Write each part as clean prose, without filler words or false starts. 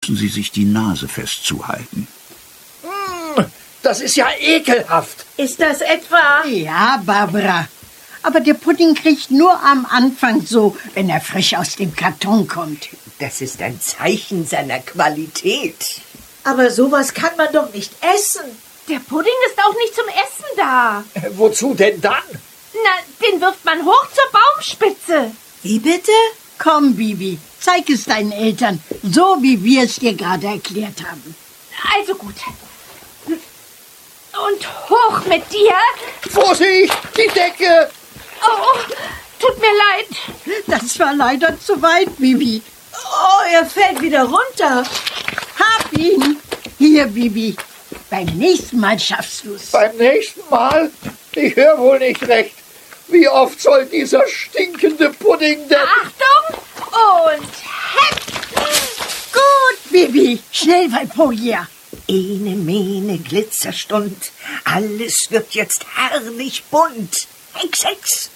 mussten sie sich die Nase festzuhalten. Das ist ja ekelhaft. Ist das etwa? Ja, Barbara. Aber der Pudding kriegt nur am Anfang so, wenn er frisch aus dem Karton kommt. Das ist ein Zeichen seiner Qualität. Aber sowas kann man doch nicht essen. Der Pudding ist auch nicht zum Essen da. Wozu denn dann? Na, den wirft man hoch zur Baumspitze. Wie bitte? Komm, Bibi, zeig es deinen Eltern, so wie wir es dir gerade erklärt haben. Also gut. Und hoch mit dir. Vorsicht, die Decke! Oh, tut mir leid. Das war leider zu weit, Bibi. Oh, er fällt wieder runter. Hab ihn. Hier, Bibi. Beim nächsten Mal schaffst du's. Beim nächsten Mal? Ich höre wohl nicht recht. Wie oft soll dieser stinkende Pudding denn... Achtung und hepp. Gut, Bibi. Schnell, Walpurgia. Ene, mene, Glitzerstund. Alles wird jetzt herrlich bunt. Hex, Hex.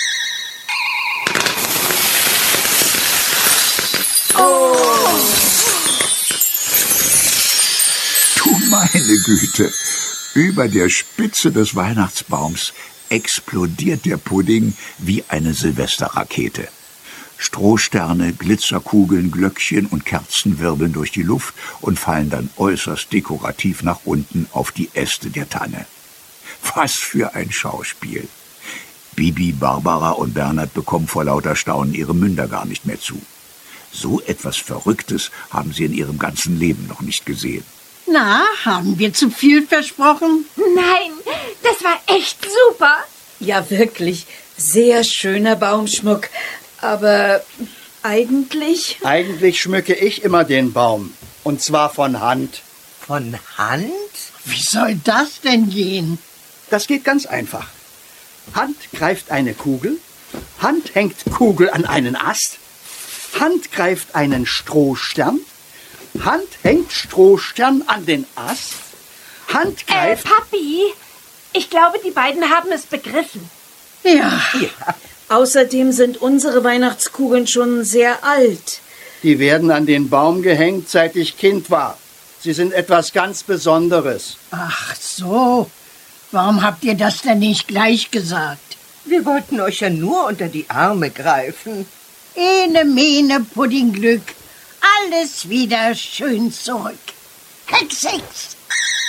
Du meine Güte! Über der Spitze des Weihnachtsbaums explodiert der Pudding wie eine Silvesterrakete. Strohsterne, Glitzerkugeln, Glöckchen und Kerzen wirbeln durch die Luft und fallen dann äußerst dekorativ nach unten auf die Äste der Tanne. Was für ein Schauspiel! Bibi, Barbara und Bernhard bekommen vor lauter Staunen ihre Münder gar nicht mehr zu. So etwas Verrücktes haben sie in ihrem ganzen Leben noch nicht gesehen. Na, haben wir zu viel versprochen? Nein, das war echt super. Ja, wirklich. Sehr schöner Baumschmuck. Aber eigentlich... Eigentlich schmücke ich immer den Baum. Und zwar von Hand. Von Hand? Wie soll das denn gehen? Das geht ganz einfach. Hand greift eine Kugel, Hand hängt Kugel an einen Ast, Hand greift einen Strohstern, Hand hängt Strohstern an den Ast, Hand greift... Papi, ich glaube, die beiden haben es begriffen. Ja. Außerdem sind unsere Weihnachtskugeln schon sehr alt. Die werden an den Baum gehängt, seit ich Kind war. Sie sind etwas ganz Besonderes. Ach so. Warum habt ihr das denn nicht gleich gesagt? Wir wollten euch ja nur unter die Arme greifen. Ene, mene, Puddingglück. Alles wieder schön zurück. Hex, Hex.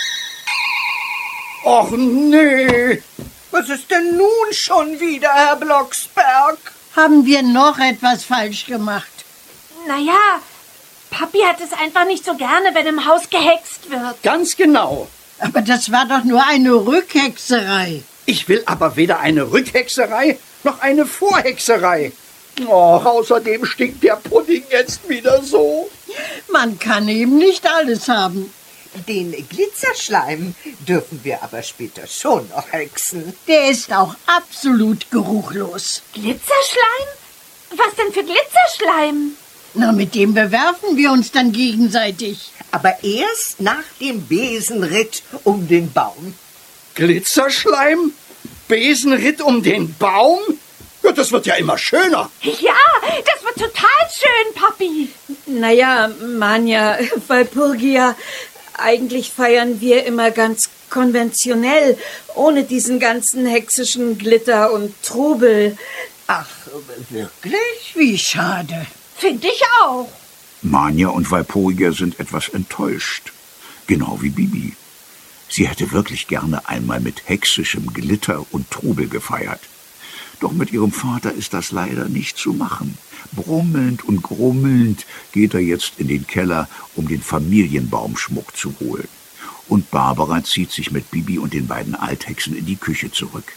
Och nee! Was ist denn nun schon wieder, Herr Blocksberg? Haben wir noch etwas falsch gemacht? Naja, Papi hat es einfach nicht so gerne, wenn im Haus gehext wird. Ganz genau. Aber das war doch nur eine Rückhexerei. Ich will aber weder eine Rückhexerei noch eine Vorhexerei. Oh, außerdem stinkt der Pudding jetzt wieder so. Man kann eben nicht alles haben. Den Glitzerschleim dürfen wir aber später schon noch hexen. Der ist auch absolut geruchlos. Glitzerschleim? Was denn für Glitzerschleim? Na, mit dem bewerfen wir uns dann gegenseitig. Aber erst nach dem Besenritt um den Baum. Glitzerschleim? Besenritt um den Baum? Ja, das wird ja immer schöner. Ja, das wird total schön, Papi. Naja, Manja, Walpurgia, eigentlich feiern wir immer ganz konventionell, ohne diesen ganzen hexischen Glitter und Trubel. Ach, wirklich? Wie schade. Finde ich auch. Manja und Walpurgia sind etwas enttäuscht. Genau wie Bibi. Sie hätte wirklich gerne einmal mit hexischem Glitter und Trubel gefeiert. Doch mit ihrem Vater ist das leider nicht zu machen. Brummelnd und grummelnd geht er jetzt in den Keller, um den Familienbaumschmuck zu holen. Und Barbara zieht sich mit Bibi und den beiden Althexen in die Küche zurück.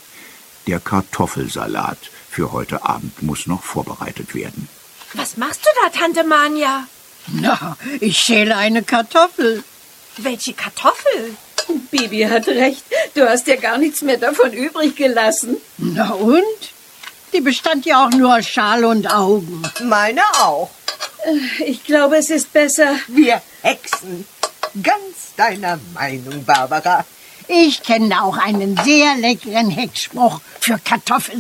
Der Kartoffelsalat für heute Abend muss noch vorbereitet werden. Was machst du da, Tante Manja? Na, ich schäle eine Kartoffel. Welche Kartoffel? Bibi hat recht, du hast ja gar nichts mehr davon übrig gelassen. Na und? Die bestand ja auch nur aus Schal und Augen. Meine auch. Ich glaube, es ist besser. Wir hexen. Ganz deiner Meinung, Barbara. Ich kenne auch einen sehr leckeren Hexspruch für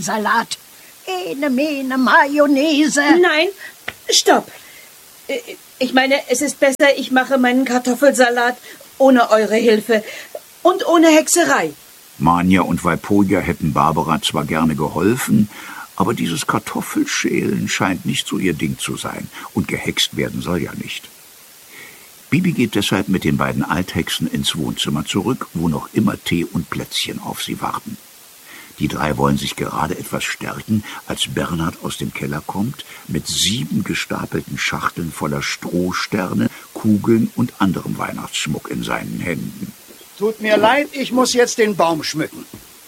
Kartoffelsalat. Ene, mene, Mayonnaise. Nein, stopp. Ich meine, es ist besser, ich mache meinen Kartoffelsalat ohne eure Hilfe und ohne Hexerei. Manja und Walpurga hätten Barbara zwar gerne geholfen, aber dieses Kartoffelschälen scheint nicht so ihr Ding zu sein, und gehext werden soll ja nicht. Bibi geht deshalb mit den beiden Althexen ins Wohnzimmer zurück, wo noch immer Tee und Plätzchen auf sie warten. Die drei wollen sich gerade etwas stärken, als Bernhard aus dem Keller kommt, mit 7 gestapelten Schachteln voller Strohsterne, Kugeln und anderem Weihnachtsschmuck in seinen Händen. Tut mir leid, ich muss jetzt den Baum schmücken.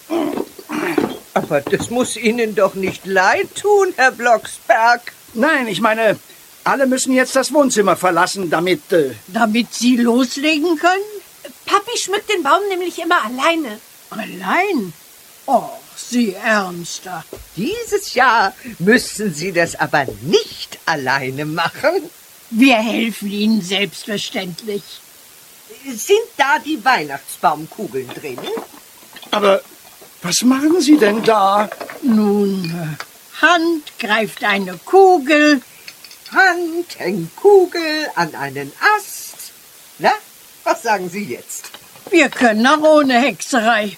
Aber das muss Ihnen doch nicht leid tun, Herr Blocksberg. Nein, ich meine, alle müssen jetzt das Wohnzimmer verlassen, damit... Damit Sie loslegen können? Papi schmückt den Baum nämlich immer alleine. Allein? Oh, Sie Ärmster. Dieses Jahr müssen Sie das aber nicht alleine machen. Wir helfen Ihnen selbstverständlich. Sind da die Weihnachtsbaumkugeln drin? Aber was machen Sie denn da? Nun, Hand greift eine Kugel. Hand hängt Kugel an einen Ast. Na, was sagen Sie jetzt? Wir können auch ohne Hexerei.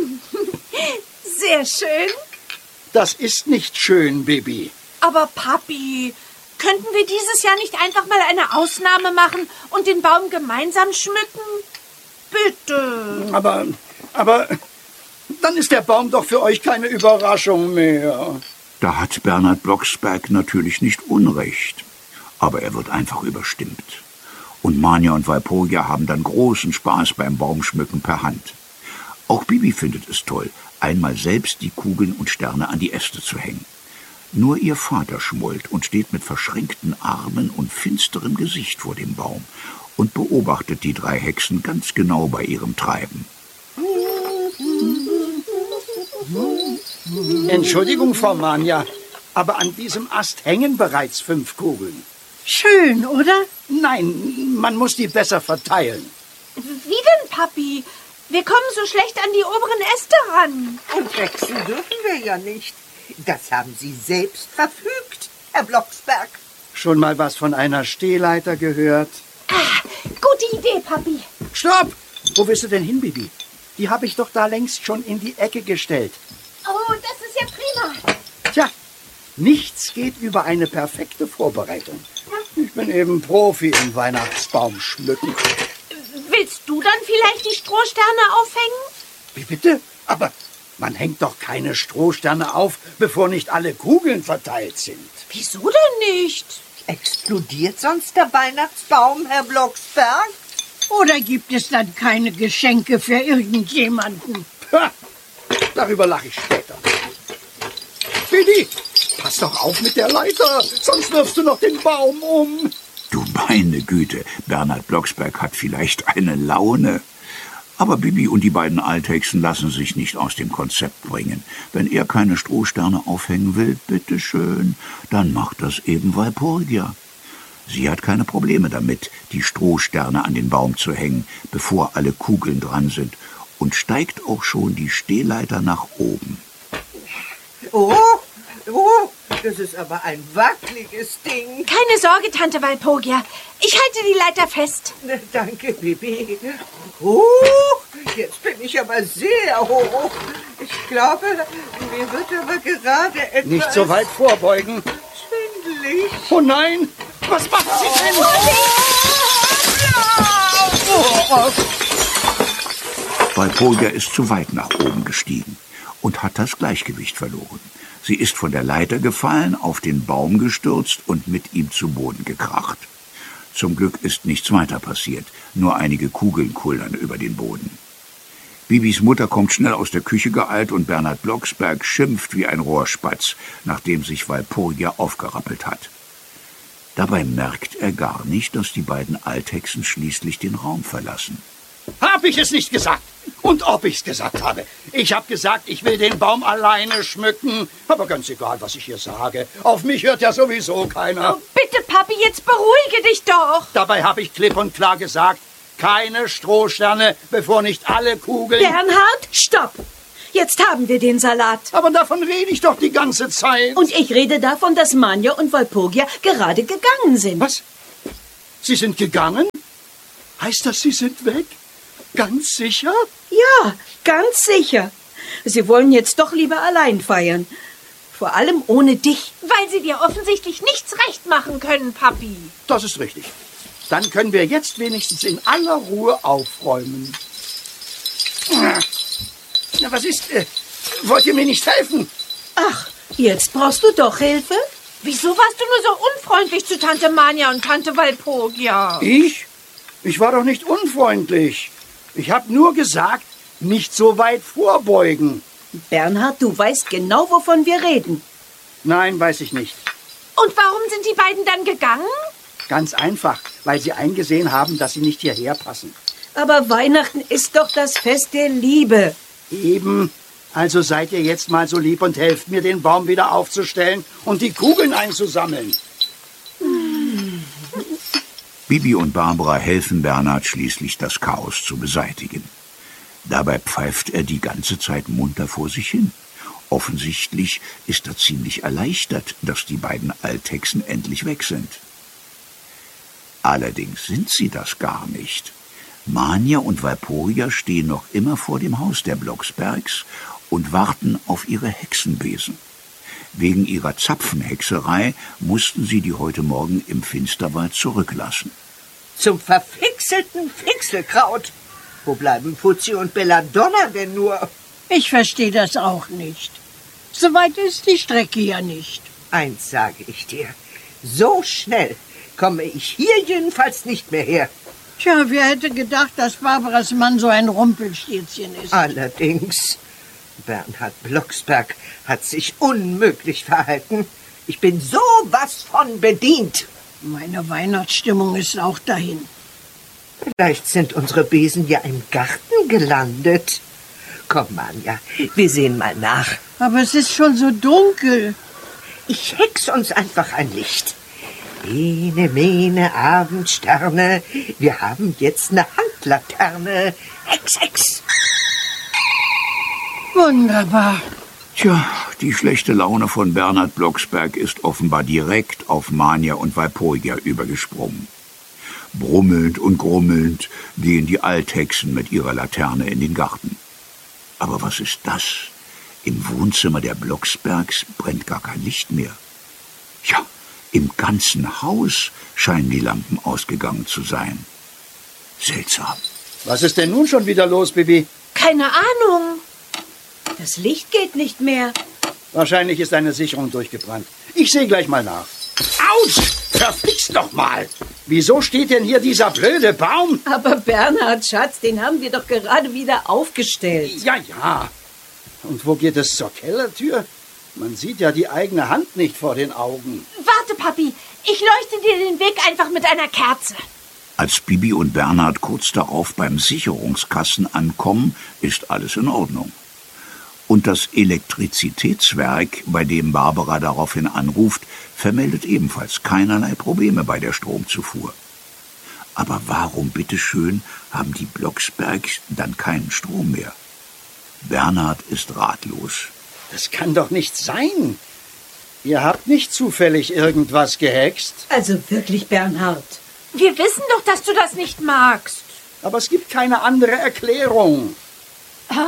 Sehr schön. Das ist nicht schön, Bibi. Aber Papi, könnten wir dieses Jahr nicht einfach mal eine Ausnahme machen und den Baum gemeinsam schmücken? Bitte. Aber dann ist der Baum doch für euch keine Überraschung mehr. Da hat Bernhard Blocksberg natürlich nicht Unrecht, aber er wird einfach überstimmt. Und Manja und Walpurga haben dann großen Spaß beim Baumschmücken per Hand. Auch Bibi findet es toll, einmal selbst die Kugeln und Sterne an die Äste zu hängen. Nur ihr Vater schmollt und steht mit verschränkten Armen und finsterem Gesicht vor dem Baum und beobachtet die 3 Hexen ganz genau bei ihrem Treiben. Entschuldigung, Frau Manja, aber an diesem Ast hängen bereits 5 Kugeln. Schön, oder? Nein, man muss die besser verteilen. Wie denn, Papi? Wir kommen so schlecht an die oberen Äste ran. Und wechseln dürfen wir ja nicht. Das haben Sie selbst verfügt, Herr Blocksberg. Schon mal was von einer Stehleiter gehört? Ah, gute Idee, Papi. Stopp! Wo willst du denn hin, Bibi? Die habe ich doch da längst schon in die Ecke gestellt. Oh, das ist ja prima. Tja, nichts geht über eine perfekte Vorbereitung. Ich bin eben Profi im Weihnachtsbaum schmücken. Willst du dann vielleicht die Strohsterne aufhängen? Wie bitte? Aber man hängt doch keine Strohsterne auf, bevor nicht alle Kugeln verteilt sind. Wieso denn nicht? Explodiert sonst der Weihnachtsbaum, Herr Blocksberg? Oder gibt es dann keine Geschenke für irgendjemanden? Ha, darüber lache ich später. Bibi, pass doch auf mit der Leiter, sonst wirfst du noch den Baum um. Du meine Güte, Bernhard Blocksberg hat vielleicht eine Laune. Aber Bibi und die beiden Althexen lassen sich nicht aus dem Konzept bringen. Wenn er keine Strohsterne aufhängen will, bitteschön, dann macht das eben Walpurga. Sie hat keine Probleme damit, die Strohsterne an den Baum zu hängen, bevor alle Kugeln dran sind, und steigt auch schon die Stehleiter nach oben. Oh, das ist aber ein wackeliges Ding. Keine Sorge, Tante Walpurga. Ich halte die Leiter fest. Danke, Bibi. Jetzt bin ich aber sehr hoch. Ich glaube, mir wird aber gerade etwas... Nicht so weit vorbeugen. schwindelig. Oh nein, was macht sie denn? Walpurga ist zu weit nach oben gestiegen und hat das Gleichgewicht verloren. Sie ist von der Leiter gefallen, auf den Baum gestürzt und mit ihm zu Boden gekracht. Zum Glück ist nichts weiter passiert, nur einige Kugeln kullern über den Boden. Bibis Mutter kommt schnell aus der Küche geeilt und Bernhard Blocksberg schimpft wie ein Rohrspatz, nachdem sich Walpurga aufgerappelt hat. Dabei merkt er gar nicht, dass die beiden Althexen schließlich den Raum verlassen. Hab ich es nicht gesagt? Und ob ich's gesagt habe? Ich habe gesagt, ich will den Baum alleine schmücken. Aber ganz egal, was ich hier sage. Auf mich hört ja sowieso keiner. Oh, bitte, Papi, jetzt beruhige dich doch. Dabei habe ich klipp und klar gesagt, keine Strohsterne, bevor nicht alle Kugeln... Bernhard, stopp! Jetzt haben wir den Salat. Aber davon rede ich doch die ganze Zeit. Und ich rede davon, dass Manja und Walpurga gerade gegangen sind. Was? Sie sind gegangen? Heißt das, Sie sind weg? Ganz sicher? Ja, ganz sicher. Sie wollen jetzt doch lieber allein feiern. Vor allem ohne dich. Weil sie dir offensichtlich nichts recht machen können, Papi. Das ist richtig. Dann können wir jetzt wenigstens in aller Ruhe aufräumen. Na, was ist? Wollt ihr mir nicht helfen? Ach, jetzt brauchst du doch Hilfe? Wieso warst du nur so unfreundlich zu Tante Manja und Tante Walpurgia? Ich? Ich war doch nicht unfreundlich. Ich habe nur gesagt, nicht so weit vorbeugen. Bernhard, du weißt genau, wovon wir reden. Nein, weiß ich nicht. Und warum sind die beiden dann gegangen? Ganz einfach, weil sie eingesehen haben, dass sie nicht hierher passen. Aber Weihnachten ist doch das Fest der Liebe. Eben. Also seid ihr jetzt mal so lieb und helft mir, den Baum wieder aufzustellen und die Kugeln einzusammeln. Bibi und Barbara helfen Bernhard schließlich, das Chaos zu beseitigen. Dabei pfeift er die ganze Zeit munter vor sich hin. Offensichtlich ist er ziemlich erleichtert, dass die beiden Althexen endlich weg sind. Allerdings sind sie das gar nicht. Manja und Walpurgia stehen noch immer vor dem Haus der Blocksbergs und warten auf ihre Hexenbesen. Wegen ihrer Zapfenhexerei mussten sie die heute Morgen im Finsterwald zurücklassen. Zum verfixelten Fixelkraut. Wo bleiben Fuzzi und Belladonna denn nur? Ich verstehe das auch nicht. So weit ist die Strecke ja nicht. Eins sage ich dir. So schnell komme ich hier jedenfalls nicht mehr her. Tja, wer hätte gedacht, dass Barbaras Mann so ein Rumpelstilzchen ist? Allerdings, Bernhard Blocksberg hat sich unmöglich verhalten. Ich bin sowas von bedient. Meine Weihnachtsstimmung ist auch dahin. Vielleicht sind unsere Besen ja im Garten gelandet. Komm, Manja, wir sehen mal nach. Aber es ist schon so dunkel. Ich hex uns einfach ein Licht. Ene, mene, Abendsterne. Wir haben jetzt eine Handlaterne. Hex, hex. Wunderbar. Tja, die schlechte Laune von Bernhard Blocksberg ist offenbar direkt auf Manja und Walpurgia übergesprungen. Brummelnd und grummelnd gehen die Althexen mit ihrer Laterne in den Garten. Aber was ist das? Im Wohnzimmer der Blocksbergs brennt gar kein Licht mehr. Ja, im ganzen Haus scheinen die Lampen ausgegangen zu sein. Seltsam. Was ist denn nun schon wieder los, Bibi? Keine Ahnung. Das Licht geht nicht mehr. Wahrscheinlich ist eine Sicherung durchgebrannt. Ich sehe gleich mal nach. Autsch! Verflixt doch mal! Wieso steht denn hier dieser blöde Baum? Aber Bernhard, Schatz, den haben wir doch gerade wieder aufgestellt. Ja, ja. Und wo geht es zur Kellertür? Man sieht ja die eigene Hand nicht vor den Augen. Warte, Papi. Ich leuchte dir den Weg einfach mit einer Kerze. Als Bibi und Bernhard kurz darauf beim Sicherungskasten ankommen, ist alles in Ordnung. Und das Elektrizitätswerk, bei dem Barbara daraufhin anruft, vermeldet ebenfalls keinerlei Probleme bei der Stromzufuhr. Aber warum, bitteschön, haben die Blocksbergs dann keinen Strom mehr? Bernhard ist ratlos. Das kann doch nicht sein. Ihr habt nicht zufällig irgendwas gehext. Also wirklich, Bernhard. Wir wissen doch, dass du das nicht magst. Aber es gibt keine andere Erklärung. Hä?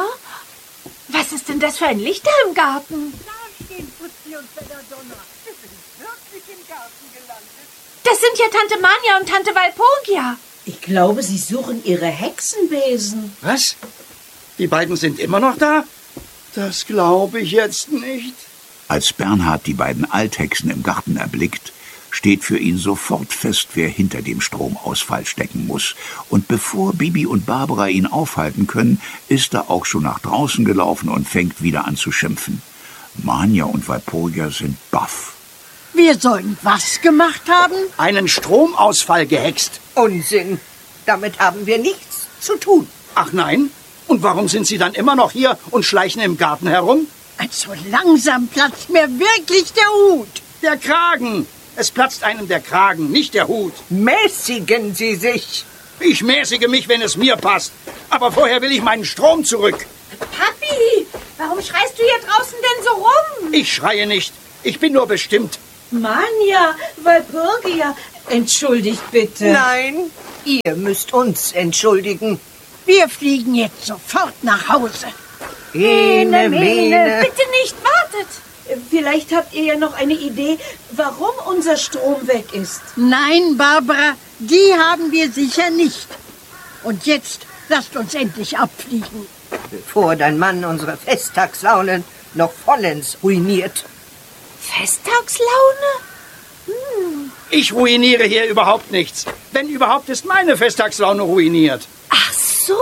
Was ist denn das für ein Licht da im Garten? Da stehen Fuzzi und Belladonna. Wir sind wirklich im Garten gelandet. Das sind ja Tante Manja und Tante Walpurgia. Ich glaube, sie suchen ihre Hexenbesen. Was? Die beiden sind immer noch da? Das glaube ich jetzt nicht. Als Bernhard die beiden Althexen im Garten erblickt, steht für ihn sofort fest, wer hinter dem Stromausfall stecken muss. Und bevor Bibi und Barbara ihn aufhalten können, ist er auch schon nach draußen gelaufen und fängt wieder an zu schimpfen. Manja und Walpurgia sind baff. Wir sollen was gemacht haben? Einen Stromausfall gehext. Unsinn. Damit haben wir nichts zu tun. Ach nein? Und warum sind Sie dann immer noch hier und schleichen im Garten herum? Also langsam platzt mir wirklich der Hut. Der Kragen! Es platzt einem der Kragen, nicht der Hut. Mäßigen Sie sich. Ich mäßige mich, wenn es mir passt. Aber vorher will ich meinen Strom zurück. Papi, warum schreist du hier draußen denn so rum? Ich schreie nicht. Ich bin nur bestimmt. Manja, Walpurgia, Entschuldigt bitte. Nein, ihr müsst uns entschuldigen. Wir fliegen jetzt sofort nach Hause. Ene, mene. Bitte nicht, wartet. Vielleicht habt ihr ja noch eine Idee, warum unser Strom weg ist. Nein, Barbara, die haben wir sicher nicht. Und jetzt lasst uns endlich abfliegen. Bevor dein Mann unsere Festtagslaune noch vollends ruiniert. Festtagslaune? Ich ruiniere hier überhaupt nichts. Wenn überhaupt, ist meine Festtagslaune ruiniert. Ach so.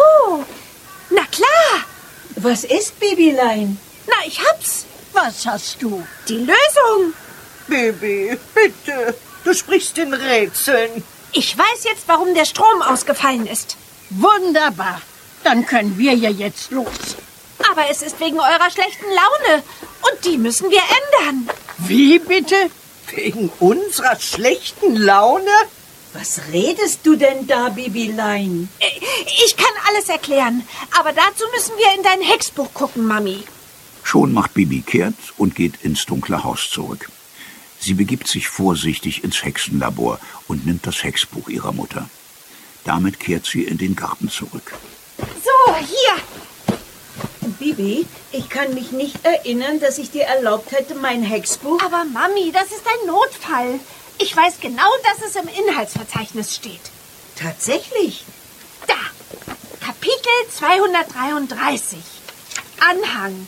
Na klar. Was ist, Babylein? Na, ich hab's. Was hast du? Die Lösung. Baby, bitte, du sprichst in Rätseln. Ich weiß jetzt, warum der Strom ausgefallen ist. Wunderbar. Dann können wir ja jetzt los. Aber es ist wegen eurer schlechten Laune. Und die müssen wir ändern. Wie bitte? Wegen unserer schlechten Laune? Was redest du denn da, Babylein? Ich kann alles erklären. Aber dazu müssen wir in dein Hexbuch gucken, Mami. Schon macht Bibi kehrt und geht ins dunkle Haus zurück. Sie begibt sich vorsichtig ins Hexenlabor und nimmt das Hexbuch ihrer Mutter. Damit kehrt sie in den Garten zurück. So, hier. Bibi, ich kann mich nicht erinnern, dass ich dir erlaubt hätte, mein Hexbuch... Aber Mami, das ist ein Notfall. Ich weiß genau, dass es im Inhaltsverzeichnis steht. Tatsächlich? Da. Kapitel 233. Anhang.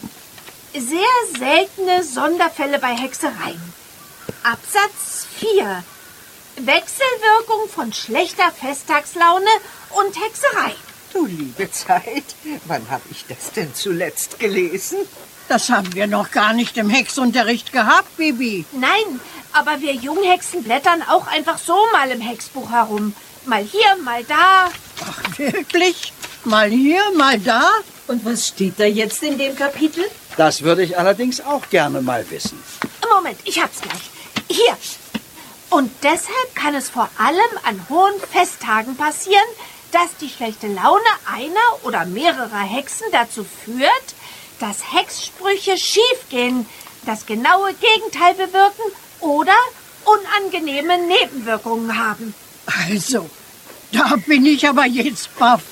Sehr seltene Sonderfälle bei Hexereien. Absatz 4. Wechselwirkung von schlechter Festtagslaune und Hexerei. Du liebe Zeit, wann habe ich das denn zuletzt gelesen? Das haben wir noch gar nicht im Hexunterricht gehabt, Bibi. Nein, aber wir Junghexen blättern auch einfach so mal im Hexbuch herum. Mal hier, mal da. Ach, wirklich? Mal hier, mal da? Und was steht da jetzt in dem Kapitel? Das würde ich allerdings auch gerne mal wissen. Moment, ich hab's gleich. Hier. Und deshalb kann es vor allem an hohen Festtagen passieren, dass die schlechte Laune einer oder mehrerer Hexen dazu führt, dass Hexsprüche schiefgehen, das genaue Gegenteil bewirken oder unangenehme Nebenwirkungen haben. Also, da bin ich aber jetzt baff.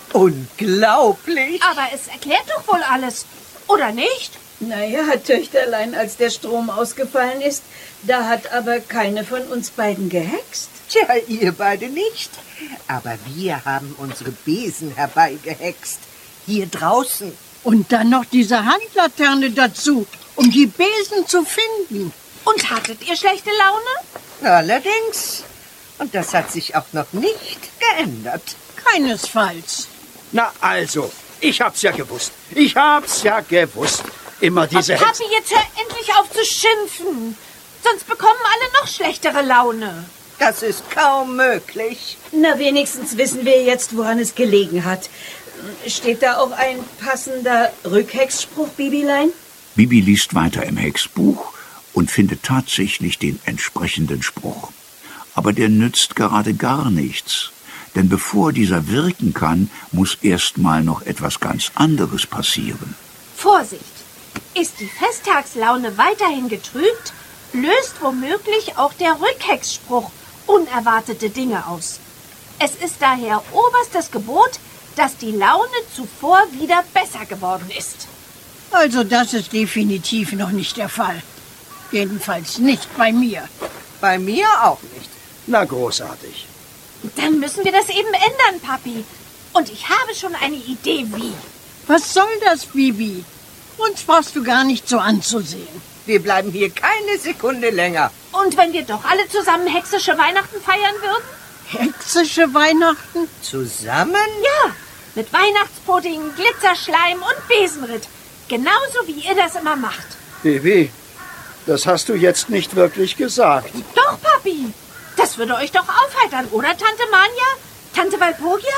Unglaublich. Aber es erklärt doch wohl alles, oder nicht? Naja, Töchterlein, als der Strom ausgefallen ist, da hat aber keine von uns beiden gehext. Tja, ihr beide nicht. Aber wir haben unsere Besen herbeigehext. Hier draußen. Und dann noch diese Handlaterne dazu, um die Besen zu finden. Und hattet ihr schlechte Laune? Allerdings. Und das hat sich auch noch nicht geändert. Keinesfalls. Na also, ich hab's ja gewusst. Ich hab's ja gewusst. Immer diese Hexen. Papi, jetzt hör endlich auf zu schimpfen. Sonst bekommen alle noch schlechtere Laune. Das ist kaum möglich. Na, wenigstens wissen wir jetzt, woran es gelegen hat. Steht da auch ein passender Rückhexspruch, Bibilein? Bibi liest weiter im Hexbuch und findet tatsächlich den entsprechenden Spruch. Aber der nützt gerade gar nichts. Denn bevor dieser wirken kann, muss erst mal noch etwas ganz anderes passieren. Vorsicht! Ist die Festtagslaune weiterhin getrübt, löst womöglich auch der Rückhexspruch unerwartete Dinge aus. Es ist daher oberstes Gebot, dass die Laune zuvor wieder besser geworden ist. Also das ist definitiv noch nicht der Fall. Jedenfalls nicht bei mir. Bei mir auch nicht. Na, großartig. Dann müssen wir das eben ändern, Papi. Und ich habe schon eine Idee, wie. Was soll das, Bibi? Uns brauchst du gar nicht so anzusehen. Wir bleiben hier keine Sekunde länger. Und wenn wir doch alle zusammen hexische Weihnachten feiern würden? Hexische Weihnachten? Zusammen? Ja, mit Weihnachtspudding, Glitzerschleim und Besenritt. Genauso wie ihr das immer macht. Bibi, das hast du jetzt nicht wirklich gesagt. Doch, Papi. Das würde euch doch aufheitern, oder, Tante Manja? Tante Walpurgia?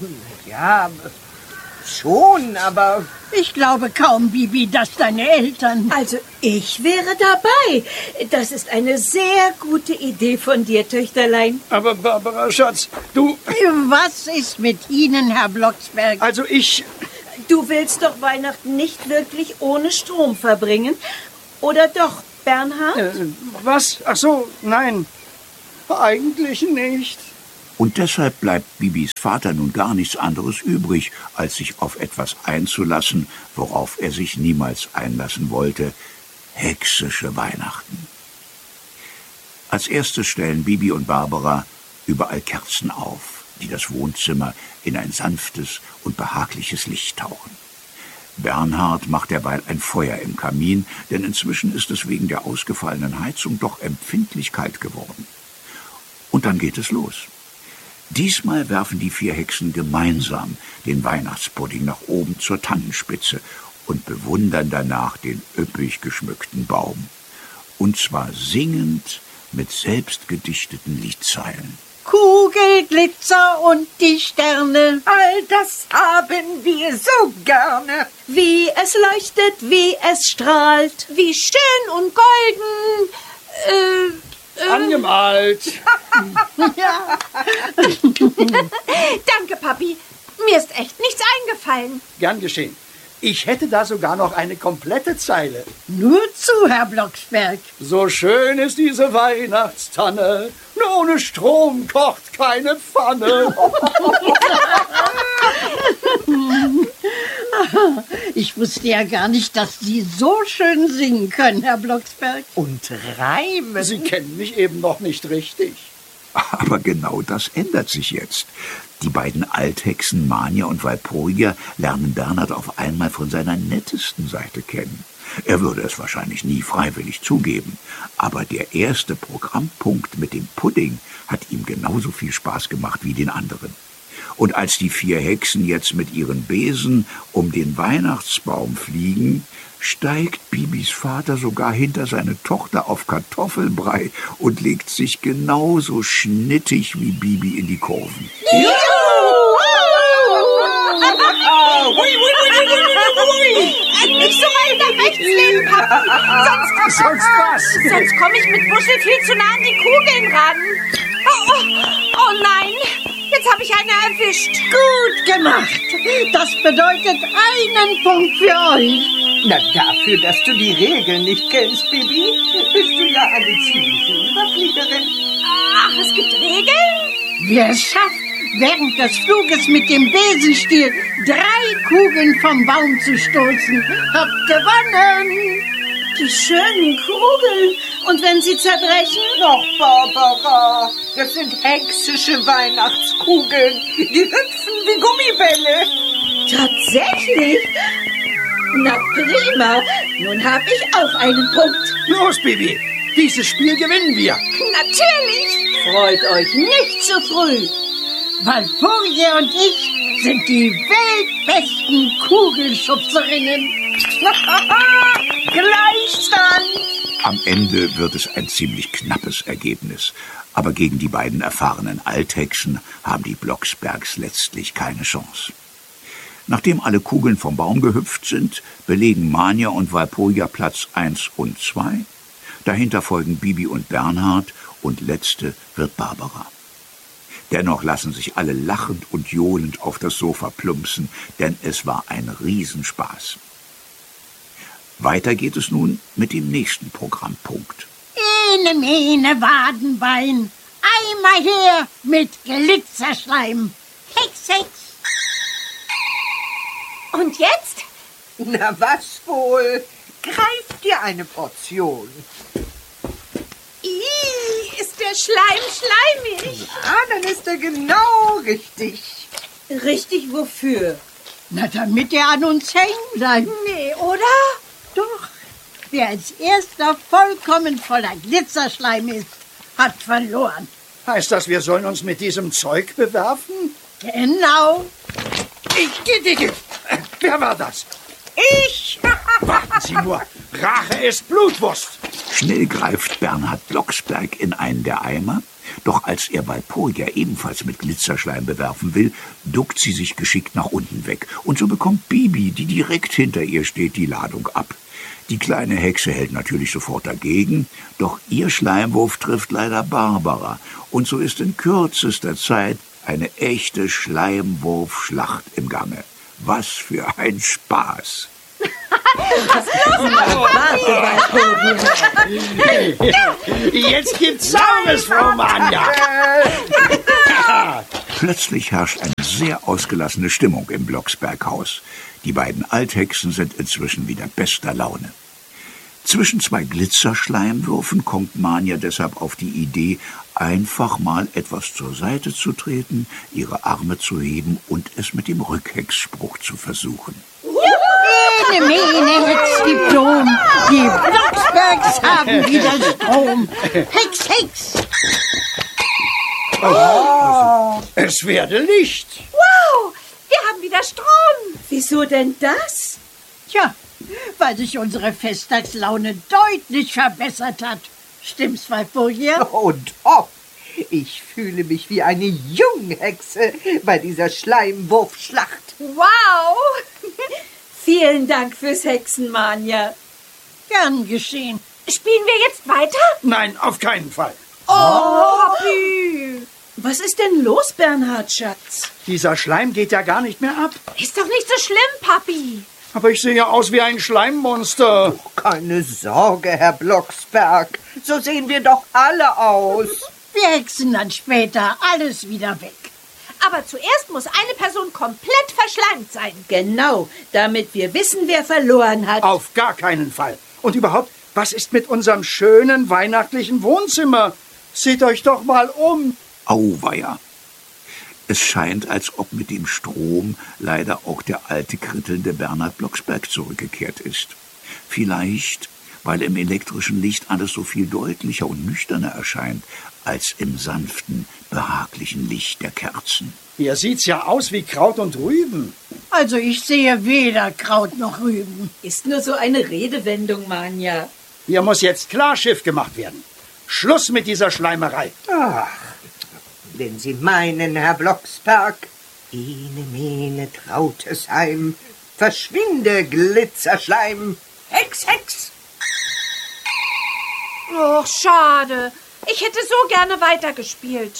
Ja, schon, aber... Ich glaube kaum, Bibi, dass deine Eltern... Also, ich wäre dabei. Das ist eine sehr gute Idee von dir, Töchterlein. Aber Barbara, Schatz, du... Was ist mit Ihnen, Herr Blocksberg? Also ich... Du willst doch Weihnachten nicht wirklich ohne Strom verbringen? Oder doch, Bernhard? Was? Ach so, nein. Eigentlich nicht. Und deshalb bleibt Bibis Vater nun gar nichts anderes übrig, als sich auf etwas einzulassen, worauf er sich niemals einlassen wollte: hexische Weihnachten. Als erstes stellen Bibi und Barbara überall Kerzen auf, die das Wohnzimmer in ein sanftes und behagliches Licht tauchen. Bernhard macht derweil ein Feuer im Kamin, denn inzwischen ist es wegen der ausgefallenen Heizung doch empfindlich kalt geworden. Und dann geht es los. Diesmal werfen die 4 Hexen gemeinsam den Weihnachtspudding nach oben zur Tannenspitze und bewundern danach den üppig geschmückten Baum. Und zwar singend mit selbstgedichteten Liedzeilen. Kugel, Glitzer und die Sterne. All das haben wir so gerne. Wie es leuchtet, wie es strahlt, Wie schön und golden. Angemalt. Ja. Danke, Papi. Mir ist echt nichts eingefallen. Gern geschehen. Ich hätte da sogar noch eine komplette Zeile. Nur zu, Herr Blocksberg. So schön ist diese Weihnachtstanne, nur ohne Strom kocht keine Pfanne. Ich wusste ja gar nicht, dass Sie so schön singen können, Herr Blocksberg. Und reimen. Sie kennen mich eben noch nicht richtig. Aber genau das ändert sich jetzt. Die beiden Althexen Mania und Walpurgia lernen Bernhard auf einmal von seiner nettesten Seite kennen. Er würde es wahrscheinlich nie freiwillig zugeben, aber der erste Programmpunkt mit dem Pudding hat ihm genauso viel Spaß gemacht wie den anderen. Und als die 4 Hexen jetzt mit ihren Besen um den Weihnachtsbaum fliegen, steigt Bibis Vater sogar hinter seine Tochter auf Kartoffelbrei und legt sich genauso schnittig wie Bibi in die Kurven. Nicht so weit nach rechts lehnen, Papi. Sonst was? Sonst komme ich mit Buschel viel zu nah an die Kugeln ran. Oh nein, jetzt habe ich eine erwischt. Gut gemacht. Das bedeutet einen Punkt für euch. Na, dafür, dass du die Regeln nicht kennst, Bibi, bist du ja eine ziemliche Überfliegerin. Ach, es gibt Regeln? Wer es schafft, während des Fluges mit dem Besenstiel 3 Kugeln vom Baum zu stoßen, hat gewonnen. die schönen Kugeln. Und wenn sie zerbrechen? Doch, Barbara, das sind hexische Weihnachtskugeln. Die hüpfen wie Gummibälle. Tatsächlich? Na prima, nun habe ich auch einen Punkt. Los, Bibi, dieses Spiel gewinnen wir. Natürlich. Freut euch nicht zu früh. Walpurgia und ich sind die weltbesten Kugelschubserinnen. Gleichstand. Am Ende wird es ein ziemlich knappes Ergebnis. Aber gegen die beiden erfahrenen Althexen haben die Blocksbergs letztlich keine Chance. Nachdem alle Kugeln vom Baum gehüpft sind, belegen Mania und Walpurgia Platz 1 und 2. Dahinter folgen Bibi und Bernhard und letzte wird Barbara. Dennoch lassen sich alle lachend und johlend auf das Sofa plumpsen, denn es war ein Riesenspaß. Weiter geht es nun mit dem nächsten Programmpunkt. Ene, mene, Wadenbein, einmal her mit Glitzerschleim. Hex, Hex. Und jetzt? Na, was wohl? Greif dir eine Portion. Ih, ist der Schleim schleimig. Ah, dann ist er genau richtig. Richtig wofür? Na, damit er an uns hängen bleibt. Nee, oder? Doch, wer als erster vollkommen voller Glitzerschleim ist, hat verloren. Heißt das, wir sollen uns mit diesem Zeug bewerfen? Genau. Wer war das? Ich. Warten Sie nur, Rache ist Blutwurst. Schnell greift Bernhard Blocksberg in einen der Eimer, doch als er Walpurgia ebenfalls mit Glitzerschleim bewerfen will, duckt sie sich geschickt nach unten weg. Und so bekommt Bibi, die direkt hinter ihr steht, die Ladung ab. Die kleine Hexe hält natürlich sofort dagegen, doch ihr Schleimwurf trifft leider Barbara. Und so ist in kürzester Zeit eine echte Schleimwurfschlacht im Gange. Was für ein Spaß! Jetzt gibt's Saures, Frau Manja. Plötzlich herrscht eine sehr ausgelassene Stimmung im Blocksberghaus. Die beiden Althexen sind inzwischen wieder bester Laune. Zwischen zwei Glitzerschleimwürfen kommt Manja deshalb auf die Idee, einfach mal etwas zur Seite zu treten, ihre Arme zu heben und es mit dem Rückhexspruch zu versuchen. Ene, mene, Hexdiplom. Die Blocksbergs haben wieder Strom. Hex, Hex. Es werde Licht. Wow, wir haben wieder Strom. Wieso denn das? Tja, weil sich unsere Festtagslaune deutlich verbessert hat. Stimmt's, Walpurgis? Und oh, ich fühle mich wie eine Junghexe bei dieser Schleimwurfschlacht. Wow. Vielen Dank fürs Hexen, Manja. Gern geschehen. Spielen wir jetzt weiter? Nein, auf keinen Fall. Papi. Was ist denn los, Bernhard, Schatz? Dieser Schleim geht ja gar nicht mehr ab. Ist doch nicht so schlimm, Papi. Aber ich sehe ja aus wie ein Schleimmonster. Keine Sorge, Herr Blocksberg. So sehen wir doch alle aus. Wir hexen dann später alles wieder weg. Aber zuerst muss eine Person komplett verschleimt sein. Genau, damit wir wissen, wer verloren hat. Auf gar keinen Fall. Und überhaupt, was ist mit unserem schönen weihnachtlichen Wohnzimmer? Seht euch doch mal um. Auweia! Es scheint, als ob mit dem Strom leider auch der alte, krittelnde Bernhard Blocksberg zurückgekehrt ist. Vielleicht, weil im elektrischen Licht alles so viel deutlicher und nüchterner erscheint, als im sanften, behaglichen Licht der Kerzen. Hier sieht's ja aus wie Kraut und Rüben. Also ich sehe weder Kraut noch Rüben. Ist nur so eine Redewendung, Manja. Hier muss jetzt Klarschiff gemacht werden. Schluss mit dieser Schleimerei. Ach, wenn Sie meinen, Herr Blocksberg. Ene, mene, Trautesheim. Verschwinde, Glitzerschleim. Hex, Hex. Och, schade. Ich hätte so gerne weitergespielt.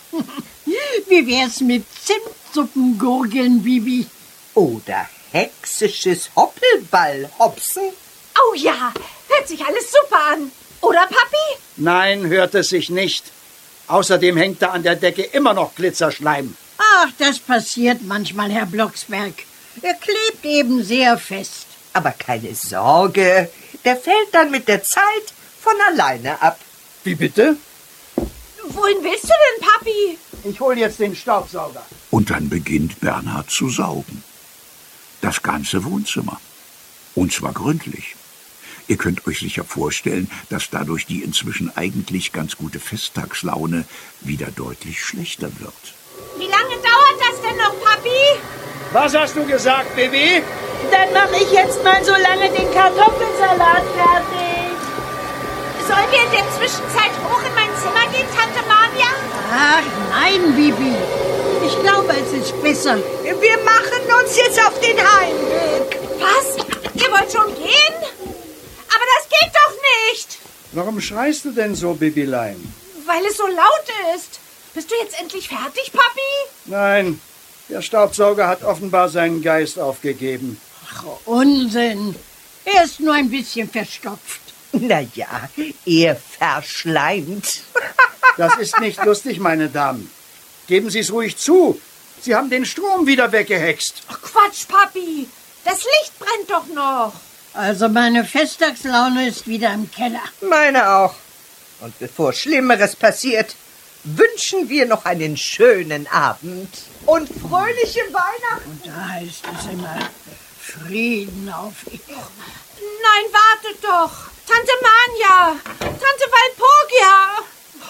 Wie wär's mit Zimtsuppengurgeln, Bibi? Oder hexisches Hoppelball-Hopsen. Oh ja, hört sich alles super an. Oder, Papi? Nein, hört es sich nicht. Außerdem hängt da an der Decke immer noch Glitzerschleim. Ach, das passiert manchmal, Herr Blocksberg. Er klebt eben sehr fest. Aber keine Sorge, der fällt dann mit der Zeit von alleine ab. Wie bitte? Wohin willst du denn, Papi? Ich hol jetzt den Staubsauger. Und dann beginnt Bernhard zu saugen. Das ganze Wohnzimmer. Und zwar gründlich. Ihr könnt euch sicher vorstellen, dass dadurch die inzwischen eigentlich ganz gute Festtagslaune wieder deutlich schlechter wird. Wie lange dauert das denn noch, Papi? Was hast du gesagt, Baby? Dann mache ich jetzt mal so lange den Kartoffelsalat fertig. Sollen wir in der Zwischenzeit hoch in mein Zimmer gehen, Tante Manja? Ach, nein, Bibi. Ich glaube, es ist besser. Wir machen uns jetzt auf den Heimweg. Was? Ihr wollt schon gehen? Aber das geht doch nicht. Warum schreist du denn so, Babylein? Weil es so laut ist. Bist du jetzt endlich fertig, Papi? Nein, der Staubsauger hat offenbar seinen Geist aufgegeben. Ach, Unsinn. Er ist nur ein bisschen verstopft. Na ja, er verschleimt. Das ist nicht lustig, meine Damen. Geben Sie es ruhig zu. Sie haben den Strom wieder weggehext. Ach, Quatsch, Papi. Das Licht brennt doch noch. Also meine Festtagslaune ist wieder im Keller. Meine auch. Und bevor Schlimmeres passiert, wünschen wir noch einen schönen Abend und fröhliche Weihnachten. Und da heißt es immer Frieden auf Erden. Nein, wartet doch. Tante Manja. Tante Walpurgia.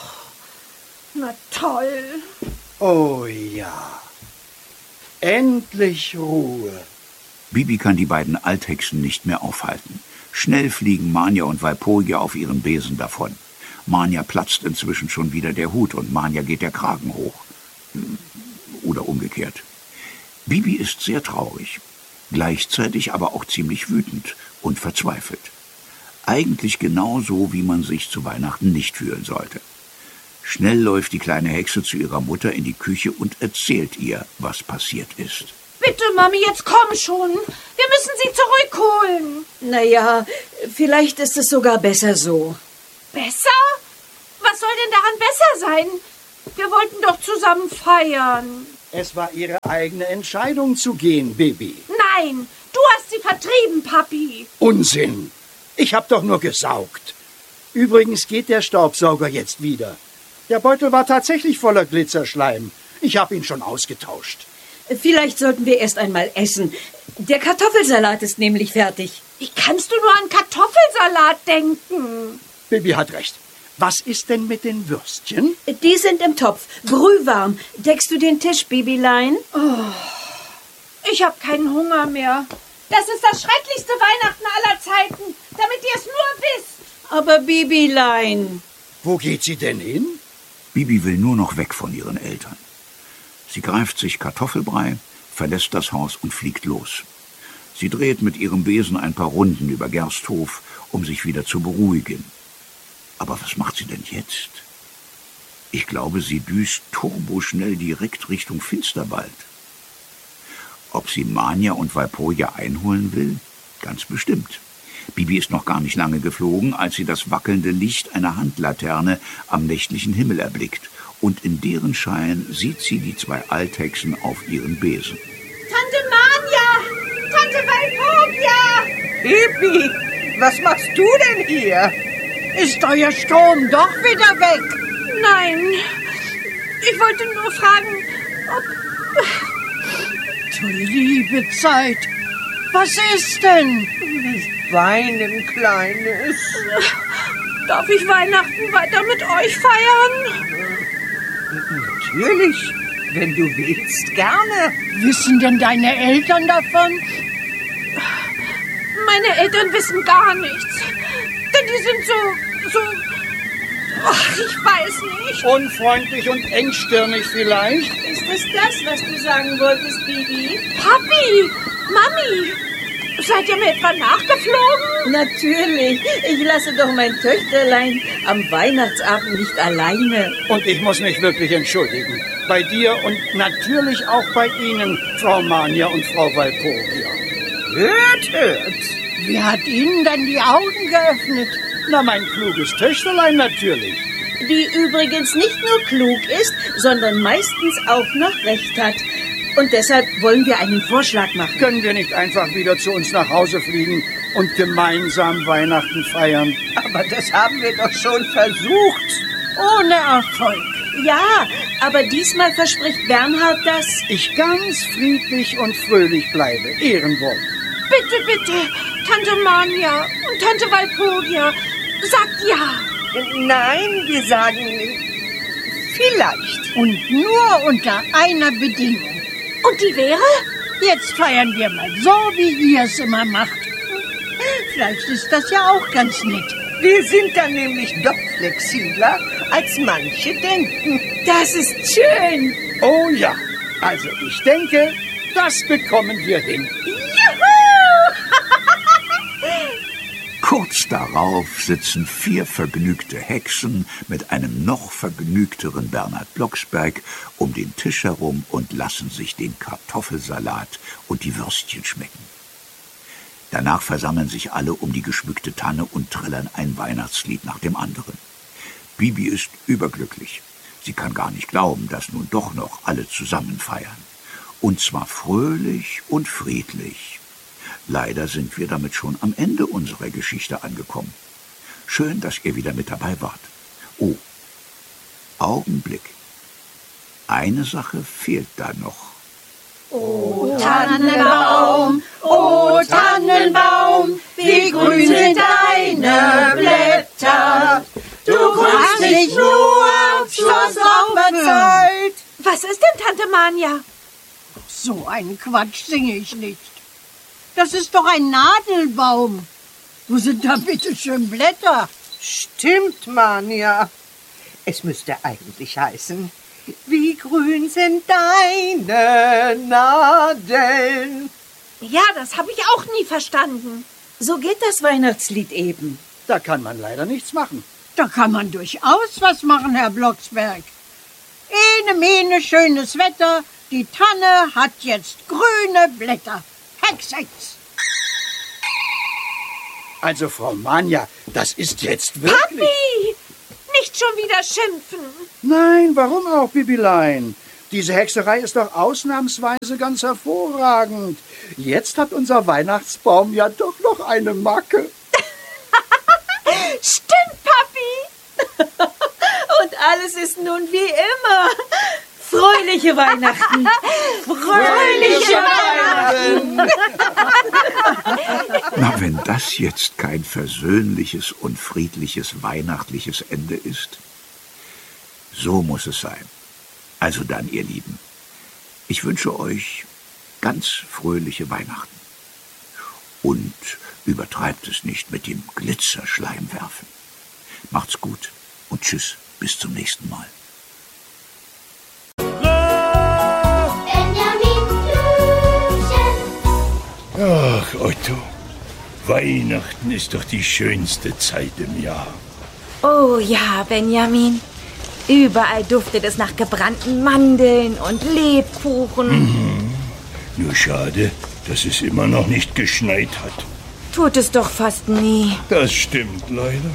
Na toll. Oh ja. Endlich Ruhe. Bibi kann die beiden Althexen nicht mehr aufhalten. Schnell fliegen Manja und Walpurgia auf ihren Besen davon. Manja platzt inzwischen schon wieder der Hut und Manja geht der Kragen hoch. Oder umgekehrt. Bibi ist sehr traurig, gleichzeitig aber auch ziemlich wütend und verzweifelt. Eigentlich genauso, wie man sich zu Weihnachten nicht fühlen sollte. Schnell läuft die kleine Hexe zu ihrer Mutter in die Küche und erzählt ihr, was passiert ist. Bitte, Mami, jetzt komm schon. Wir müssen sie zurückholen. Naja, vielleicht ist es sogar besser so. Besser? Was soll denn daran besser sein? Wir wollten doch zusammen feiern. Es war Ihre eigene Entscheidung zu gehen, Baby. Nein, du hast sie vertrieben, Papi. Unsinn. Ich hab doch nur gesaugt. Übrigens geht der Staubsauger jetzt wieder. Der Beutel war tatsächlich voller Glitzerschleim. Ich habe ihn schon ausgetauscht. Vielleicht sollten wir erst einmal essen. Der Kartoffelsalat ist nämlich fertig. Wie kannst du nur an Kartoffelsalat denken? Bibi hat recht. Was ist denn mit den Würstchen? Die sind im Topf, brühwarm. Deckst du den Tisch, Bibilein? Ich habe keinen Hunger mehr. Das ist das schrecklichste Weihnachten aller Zeiten, damit ihr es nur wisst. Aber Bibilein. Wo geht sie denn hin? Bibi will nur noch weg von ihren Eltern. Sie greift sich Kartoffelbrei, verlässt das Haus und fliegt los. Sie dreht mit ihrem Besen ein paar Runden über Gersthof, um sich wieder zu beruhigen. Aber was macht sie denn jetzt? Ich glaube, sie düst turboschnell direkt Richtung Finsterwald. Ob sie Manja und Walpurga einholen will? Ganz bestimmt. Bibi ist noch gar nicht lange geflogen, als sie das wackelnde Licht einer Handlaterne am nächtlichen Himmel erblickt. Und in deren Schein sieht sie die zwei Althexen auf ihren Besen. Tante Manja! Tante Walpurga! Bibi, was machst du denn hier? Ist euer Strom doch wieder weg? Nein, ich wollte nur fragen, ob... Du liebe Zeit. Was ist denn? Weinen, Kleines. Darf ich Weihnachten weiter mit euch feiern? Natürlich, wenn du willst, gerne. Wissen denn deine Eltern davon? Meine Eltern wissen gar nichts. Denn die sind so... Ach, ich weiß nicht. Unfreundlich und engstirnig vielleicht? Ist es das, was du sagen wolltest, Bibi? Papi, Mami, seid ihr mir etwa nachgeflogen? Natürlich. Ich lasse doch mein Töchterlein am Weihnachtsabend nicht alleine. Und ich muss mich wirklich entschuldigen. Bei dir und natürlich auch bei Ihnen, Frau Manja und Frau Walpurga. Hört, hört. Wer hat Ihnen dann die Augen geöffnet? Na, mein kluges Töchterlein natürlich. Die übrigens nicht nur klug ist, sondern meistens auch noch recht hat. Und deshalb wollen wir einen Vorschlag machen. Können wir nicht einfach wieder zu uns nach Hause fliegen und gemeinsam Weihnachten feiern? Aber das haben wir doch schon versucht. Ohne Erfolg. Ja, aber diesmal verspricht Bernhard, dass... Ich ganz friedlich und fröhlich bleibe. Ehrenwort. Bitte, bitte, Tante Manja und Tante Walpurga, sagt ja. Nein, wir sagen vielleicht. Und nur unter einer Bedingung. Und die wäre? Jetzt feiern wir mal so, wie ihr es immer macht. Vielleicht ist das ja auch ganz nett. Wir sind dann nämlich doch flexibler, als manche denken. Das ist schön. Oh ja, also ich denke, das bekommen wir hin. Kurz darauf sitzen 4 vergnügte Hexen mit einem noch vergnügteren Bernhard Blocksberg um den Tisch herum und lassen sich den Kartoffelsalat und die Würstchen schmecken. Danach versammeln sich alle um die geschmückte Tanne und trällern ein Weihnachtslied nach dem anderen. Bibi ist überglücklich. Sie kann gar nicht glauben, dass nun doch noch alle zusammen feiern. Und zwar fröhlich und friedlich. Leider sind wir damit schon am Ende unserer Geschichte angekommen. Schön, dass ihr wieder mit dabei wart. Oh, Augenblick. Eine Sache fehlt da noch. O Tannenbaum, wie grün sind deine Blätter. Du grünst nicht nur zur Sommerzeit. Was ist denn, Tante Manja? So einen Quatsch singe ich nicht. Das ist doch ein Nadelbaum. Wo sind da bitte schön Blätter? Stimmt, Manja. Es müsste eigentlich heißen, wie grün sind deine Nadeln. Ja, das habe ich auch nie verstanden. So geht das Weihnachtslied eben. Da kann man leider nichts machen. Da kann man durchaus was machen, Herr Blocksberg. Ene, mene, schönes Wetter, Die Tanne hat jetzt grüne Blätter. Hex, Hex. Also, Frau Manja, das ist jetzt wirklich... Papi! Nicht schon wieder schimpfen. Nein, warum auch, Bibilein? Diese Hexerei ist doch ausnahmsweise ganz hervorragend. Jetzt hat unser Weihnachtsbaum ja doch noch eine Macke. Stimmt, Papi. Und alles ist nun wie immer. Fröhliche Weihnachten. Fröhliche Weihnachten. Na, wenn das jetzt kein versöhnliches und friedliches weihnachtliches Ende ist. So muss es sein. Also dann, ihr Lieben, ich wünsche euch ganz fröhliche Weihnachten. Und übertreibt es nicht mit dem Glitzerschleimwerfen. Macht's gut und tschüss, bis zum nächsten Mal. Ach, Otto, Weihnachten ist doch die schönste Zeit im Jahr. Oh ja, Benjamin. Überall duftet es nach gebrannten Mandeln und Lebkuchen. Nur schade, dass es immer noch nicht geschneit hat. Tut es doch fast nie. Das stimmt leider.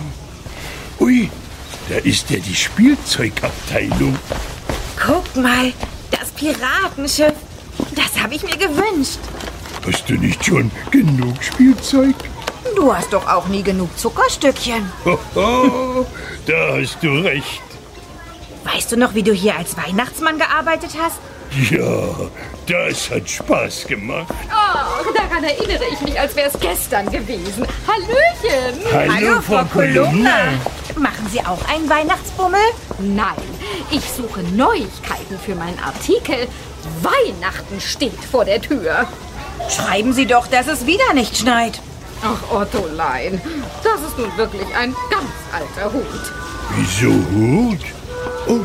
Ui, da ist ja die Spielzeugabteilung. Guck mal, das Piratenschiff. Das habe ich mir gewünscht. Hast du nicht schon genug Spielzeug? Du hast doch auch nie genug Zuckerstückchen. Hoho, da hast du recht. Weißt du noch, wie du hier als Weihnachtsmann gearbeitet hast? Ja, das hat Spaß gemacht. Oh, daran erinnere ich mich, als wäre es gestern gewesen. Hallöchen! Hallo, Frau Kolumna. Machen Sie auch einen Weihnachtsbummel? Nein, ich suche Neuigkeiten für meinen Artikel. Weihnachten steht vor der Tür. Schreiben Sie doch, dass es wieder nicht schneit. Ach, Ottolein, das ist nun wirklich ein ganz alter Hut. Wieso Hut? Oh,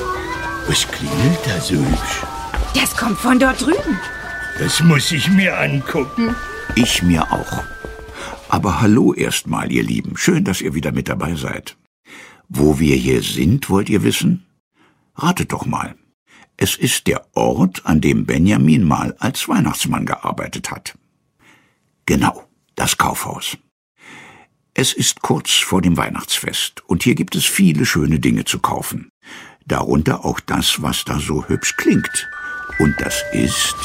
was klingelt da so hübsch? Das kommt von dort drüben. Das muss ich mir angucken. Ich mir auch. Aber hallo erstmal, ihr Lieben. Schön, dass ihr wieder mit dabei seid. Wo wir hier sind, wollt ihr wissen? Ratet doch mal. Es ist der Ort, an dem Benjamin mal als Weihnachtsmann gearbeitet hat. Genau, das Kaufhaus. Es ist kurz vor dem Weihnachtsfest und hier gibt es viele schöne Dinge zu kaufen. Darunter auch das, was da so hübsch klingt. Und das ist...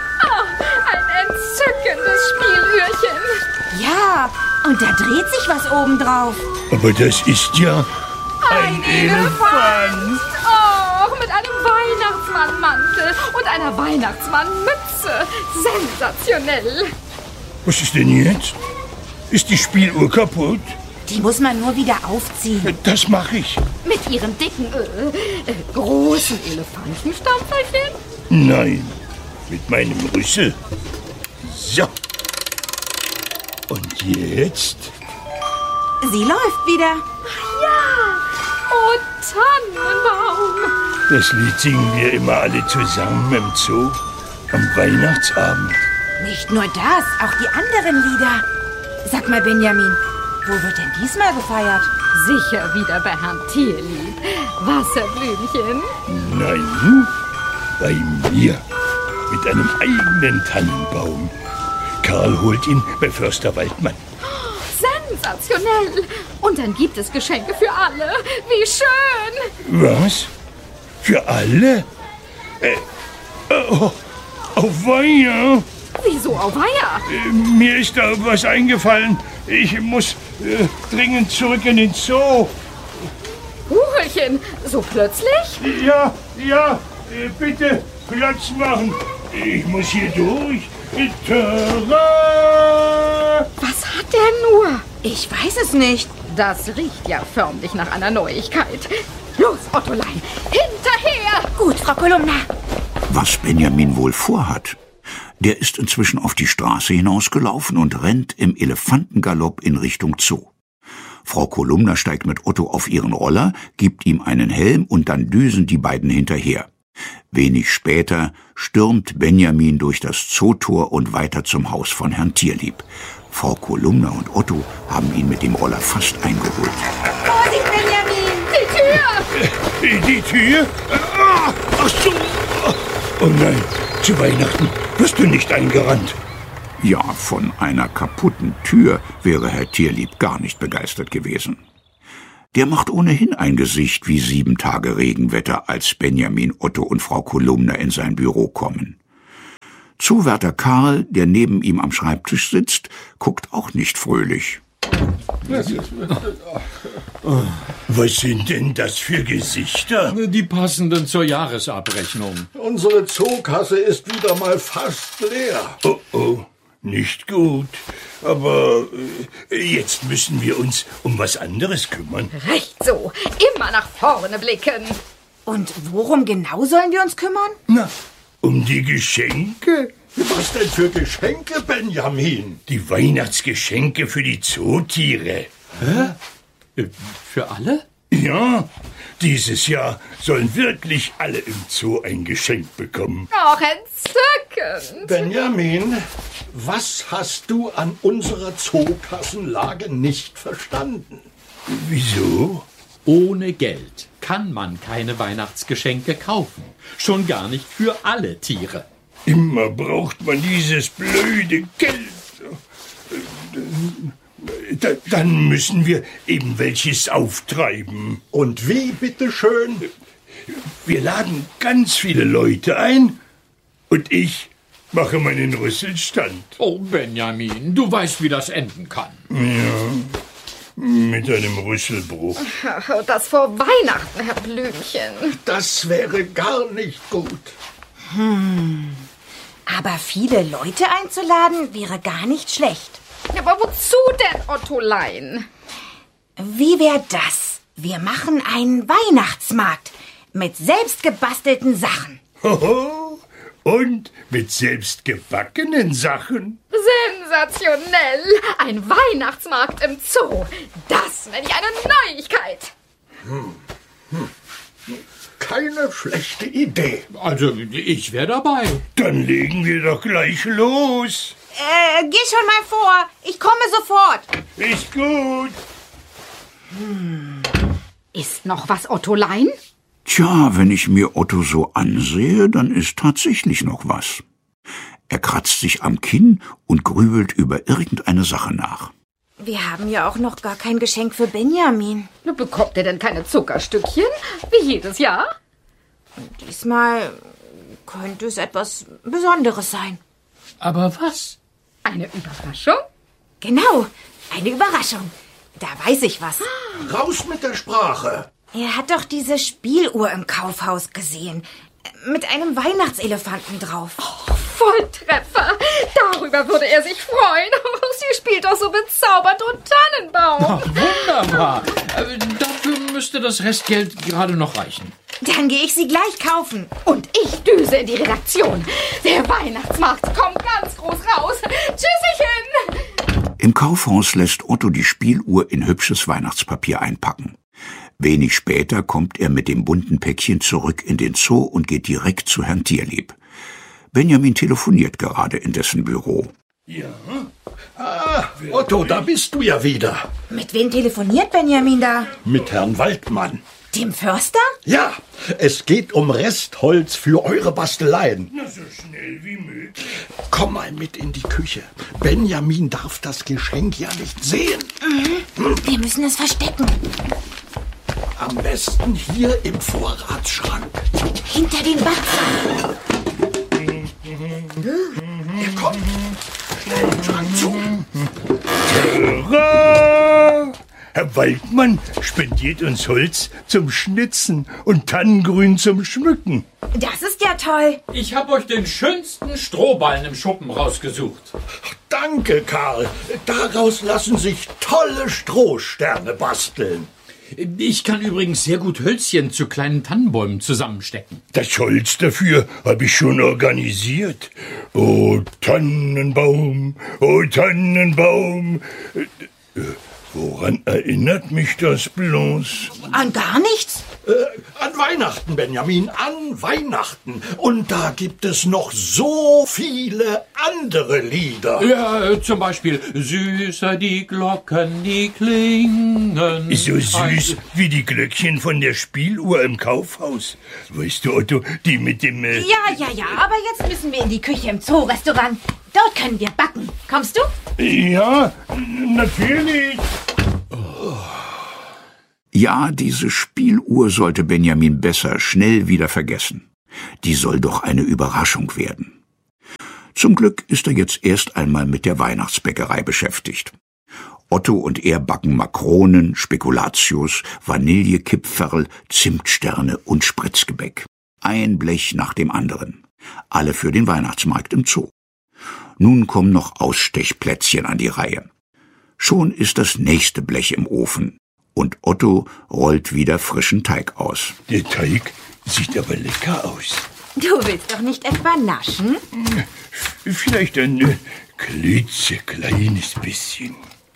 Ein entzückendes Spielührchen. Ja, und da dreht sich was obendrauf. Aber das ist ja ein Elefant. Oh, mit einem Weihnachtsmannmantel und einer Weihnachtsmannmütze. Sensationell. Was ist denn jetzt? Ist die Spieluhr kaputt? Die muss man nur wieder aufziehen. Das mache ich. Mit ihrem dicken, großen Elefantenstampferchen? Nein, mit meinem Rüssel. So. Und jetzt? Sie läuft wieder. Ja. Oh, Tannenbaum. Das Lied singen wir immer alle zusammen im Zoo am Weihnachtsabend. Nicht nur das, auch die anderen Lieder. Sag mal, Benjamin, wo wird denn diesmal gefeiert? Sicher wieder bei Herrn Tierlieb. Wasserblümchen. Nein, bei mir. Mit einem eigenen Tannenbaum. Karl holt ihn bei Förster Waldmann. Sensationell. Und dann gibt es Geschenke für alle. Wie schön. Was? Für alle? Auweia. Wieso auweia? Mir ist da was eingefallen. Ich muss dringend zurück in den Zoo. Huchelchen, so plötzlich? Ja, bitte Platz machen. Ich muss hier durch. Tada! Was hat der nur? Ich weiß es nicht. Das riecht ja förmlich nach einer Neuigkeit. Los, Ottolein, hinterher! Gut, Frau Kolumna. Was Benjamin wohl vorhat? Der ist inzwischen auf die Straße hinausgelaufen und rennt im Elefantengalopp in Richtung Zoo. Frau Kolumna steigt mit Otto auf ihren Roller, gibt ihm einen Helm und dann düsen die beiden hinterher. Wenig später stürmt Benjamin durch das Zootor und weiter zum Haus von Herrn Tierlieb. Frau Kolumna und Otto haben ihn mit dem Roller fast eingeholt. Vorsicht, Benjamin! Die Tür! Die Tür? Ach so! Oh nein, zu Weihnachten wirst du nicht eingerannt. Ja, von einer kaputten Tür wäre Herr Tierlieb gar nicht begeistert gewesen. Der macht ohnehin ein Gesicht wie 7 Tage Regenwetter, als Benjamin, Otto und Frau Kolumna in sein Büro kommen. Zuwärter Karl, der neben ihm am Schreibtisch sitzt, guckt auch nicht fröhlich. Was sind denn das für Gesichter? Die passenden zur Jahresabrechnung. Unsere Zookasse ist wieder mal fast leer. Oh, oh, nicht gut. Aber jetzt müssen wir uns um was anderes kümmern. Recht so. Immer nach vorne blicken. Und worum genau sollen wir uns kümmern? Na, um die Geschenke. Was denn für Geschenke, Benjamin? Die Weihnachtsgeschenke für die Zootiere. Für alle? Ja, dieses Jahr sollen wirklich alle im Zoo ein Geschenk bekommen. Ach, entzückend. Benjamin, was hast du an unserer Zookassenlage nicht verstanden? Wieso? Ohne Geld kann man keine Weihnachtsgeschenke kaufen. Schon gar nicht für alle Tiere. Immer braucht man dieses blöde Geld. Dann müssen wir eben welches auftreiben. Und wie, bitteschön? Wir laden ganz viele Leute ein und ich mache meinen Rüsselstand. Oh, Benjamin, du weißt, wie das enden kann. Ja, mit einem Rüsselbruch. Das vor Weihnachten, Herr Blümchen. Das wäre gar nicht gut. Aber viele Leute einzuladen wäre gar nicht schlecht. Aber wozu denn, Ottolein? Wie wäre das? Wir machen einen Weihnachtsmarkt mit selbstgebastelten Sachen. Hoho, und mit selbstgebackenen Sachen. Sensationell! Ein Weihnachtsmarkt im Zoo. Das nenne ich eine Neuigkeit. Keine schlechte Idee. Also, ich wäre dabei. Dann legen wir doch gleich los. Geh schon mal vor. Ich komme sofort. Ist gut. Ist noch was, Ottolein? Tja, wenn ich mir Otto so ansehe, dann ist tatsächlich noch was. Er kratzt sich am Kinn und grübelt über irgendeine Sache nach. Wir haben ja auch noch gar kein Geschenk für Benjamin. Bekommt er denn keine Zuckerstückchen? Wie jedes Jahr? Diesmal könnte es etwas Besonderes sein. Aber was? Eine Überraschung? Genau, eine Überraschung. Da weiß ich was. Raus mit der Sprache. Er hat doch diese Spieluhr im Kaufhaus gesehen. Mit einem Weihnachtselefanten drauf. Oh, Volltreffer. Darüber würde er sich freuen. Sie spielt doch so bezaubert und Tannenbaum. Ach, wunderbar. Dafür müsste das Restgeld gerade noch reichen. Dann gehe ich sie gleich kaufen. Und ich düse in die Redaktion. Der Weihnachtsmarkt kommt ganz groß raus. Tschüsschen. Im Kaufhaus lässt Otto die Spieluhr in hübsches Weihnachtspapier einpacken. Wenig später kommt er mit dem bunten Päckchen zurück in den Zoo und geht direkt zu Herrn Tierlieb. Benjamin telefoniert gerade in dessen Büro. Ja? Otto, da bist du ja wieder. Mit wem telefoniert Benjamin da? Mit Herrn Waldmann. Dem Förster? Ja, es geht um Restholz für eure Basteleien. Na, so schnell wie möglich. Komm mal mit in die Küche. Benjamin darf das Geschenk ja nicht sehen. Wir müssen es verstecken. Am besten hier im Vorratsschrank. Hinter den Batzen. Er kommt. Schnell den Schrank zu. Hurra! Herr Waldmann spendiert uns Holz zum Schnitzen und Tannengrün zum Schmücken. Das ist ja toll. Ich habe euch den schönsten Strohballen im Schuppen rausgesucht. Danke, Karl. Daraus lassen sich tolle Strohsterne basteln. Ich kann übrigens sehr gut Hölzchen zu kleinen Tannenbäumen zusammenstecken. Das Holz dafür habe ich schon organisiert. Oh Tannenbaum, oh Tannenbaum. Woran erinnert mich das bloß? An gar nichts. An Weihnachten, Benjamin, an Weihnachten. Und da gibt es noch so viele andere Lieder. Ja, zum Beispiel Süßer die Glocken, die klingen. So süß wie die Glöckchen von der Spieluhr im Kaufhaus. Weißt du, Otto, die mit dem... Ja, aber jetzt müssen wir in die Küche im Zoo-Restaurant. Dort können wir backen. Kommst du? Ja, natürlich. Ja, diese Spieluhr sollte Benjamin besser schnell wieder vergessen. Die soll doch eine Überraschung werden. Zum Glück ist er jetzt erst einmal mit der Weihnachtsbäckerei beschäftigt. Otto und er backen Makronen, Spekulatius, Vanillekipferl, Zimtsterne und Spritzgebäck. Ein Blech nach dem anderen. Alle für den Weihnachtsmarkt im Zoo. Nun kommen noch Ausstechplätzchen an die Reihe. Schon ist das nächste Blech im Ofen. Und Otto rollt wieder frischen Teig aus. Der Teig sieht aber lecker aus. Du willst doch nicht etwa naschen? Vielleicht ein klitzekleines bisschen.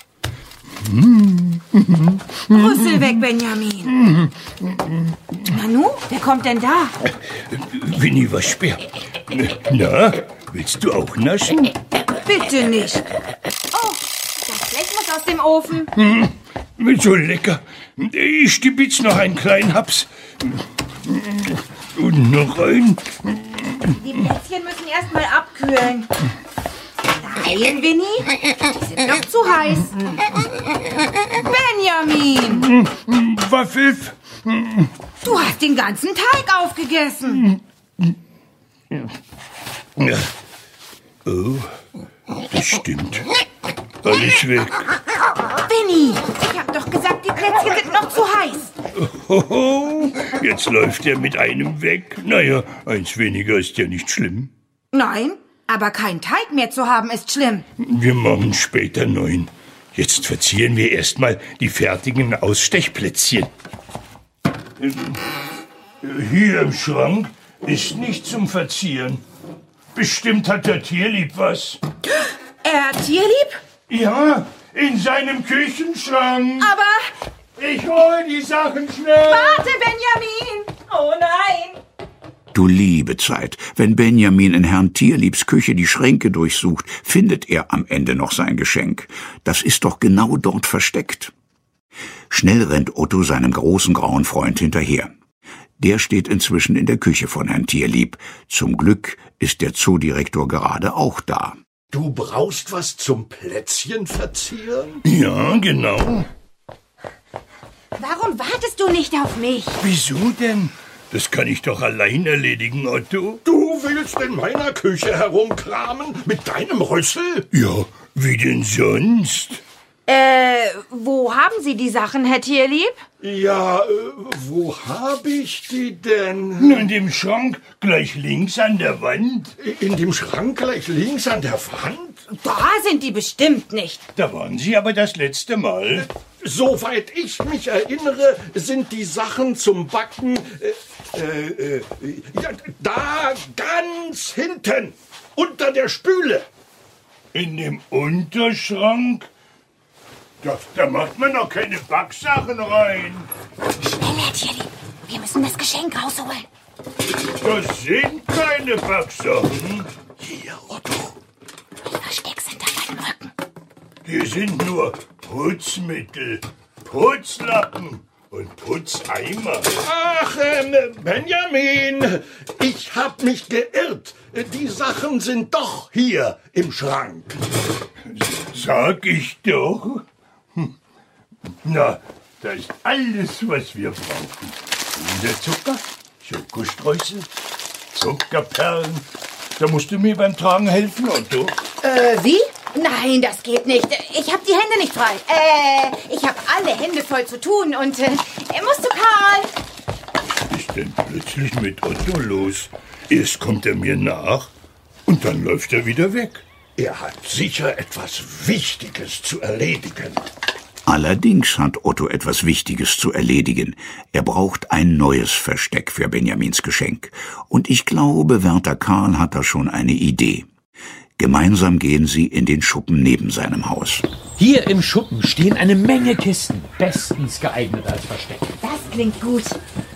Rüssel weg, Benjamin. Nanu, wer kommt denn da? Winnie Waschbär. Na, willst du auch naschen? Bitte nicht. Oh, das Blech muss aus dem Ofen. So lecker. Ich stibitz noch einen kleinen Haps. Und noch ein. Die Plätzchen müssen erst mal abkühlen. Nein, Winnie, die sind noch zu heiß. Benjamin! Waffel. Du hast den ganzen Teig aufgegessen. Ja. Oh, das stimmt. Alles weg. Winnie, ich hab doch gesagt, die Plätzchen sind noch zu heiß. Hoho, jetzt läuft er mit einem weg. Naja, eins weniger ist ja nicht schlimm. Nein, aber kein Teig mehr zu haben ist schlimm. Wir machen später 9. Jetzt verzieren wir erstmal die fertigen Ausstechplätzchen. Hier im Schrank ist nichts zum Verzieren. Bestimmt hat der Tierlieb was. Er hat Tierlieb? Ja, in seinem Küchenschrank. Aber... Ich hole die Sachen schnell. Warte, Benjamin! Oh nein! Du liebe Zeit, wenn Benjamin in Herrn Tierliebs Küche die Schränke durchsucht, findet er am Ende noch sein Geschenk. Das ist doch genau dort versteckt. Schnell rennt Otto seinem großen grauen Freund hinterher. Der steht inzwischen in der Küche von Herrn Tierlieb. Zum Glück ist der Zoodirektor gerade auch da. Du brauchst was zum Plätzchen verzieren? Ja, genau. Warum wartest du nicht auf mich? Wieso denn? Das kann ich doch allein erledigen, Otto. Du willst in meiner Küche herumkramen mit deinem Rüssel? Ja, wie denn sonst? Wo haben Sie die Sachen, Herr Tierlieb? Ja, wo habe ich die denn? In dem Schrank gleich links an der Wand. In dem Schrank gleich links an der Wand? Da sind die bestimmt nicht. Da waren Sie aber das letzte Mal. Soweit ich mich erinnere, sind die Sachen zum Backen da ganz hinten, unter der Spüle. In dem Unterschrank? Da macht man doch keine Backsachen rein. Schnell, Herr Tierlieb, wir müssen das Geschenk rausholen. Das sind keine Backsachen. Hier, Otto. Versteck's hinter deinem Rücken. Hier sind nur Putzmittel, Putzlappen und Putzeimer. Ach, Benjamin, ich hab mich geirrt. Die Sachen sind doch hier im Schrank. Sag ich doch. Na, da ist alles, was wir brauchen. Wunderzucker, Schokostreusel, Zuckerperlen. Da musst du mir beim Tragen helfen, Otto. Wie? Nein, das geht nicht. Ich habe die Hände nicht frei. Ich habe alle Hände voll zu tun und musst du, Karl? Was ist denn plötzlich mit Otto los? Erst kommt er mir nach und dann läuft er wieder weg. Er hat sicher etwas Wichtiges zu erledigen. Allerdings hat Otto etwas Wichtiges zu erledigen. Er braucht ein neues Versteck für Benjamins Geschenk. Und ich glaube, Wärter Karl hat da schon eine Idee. Gemeinsam gehen sie in den Schuppen neben seinem Haus. Hier im Schuppen stehen eine Menge Kisten, bestens geeignet als Versteck. Das klingt gut.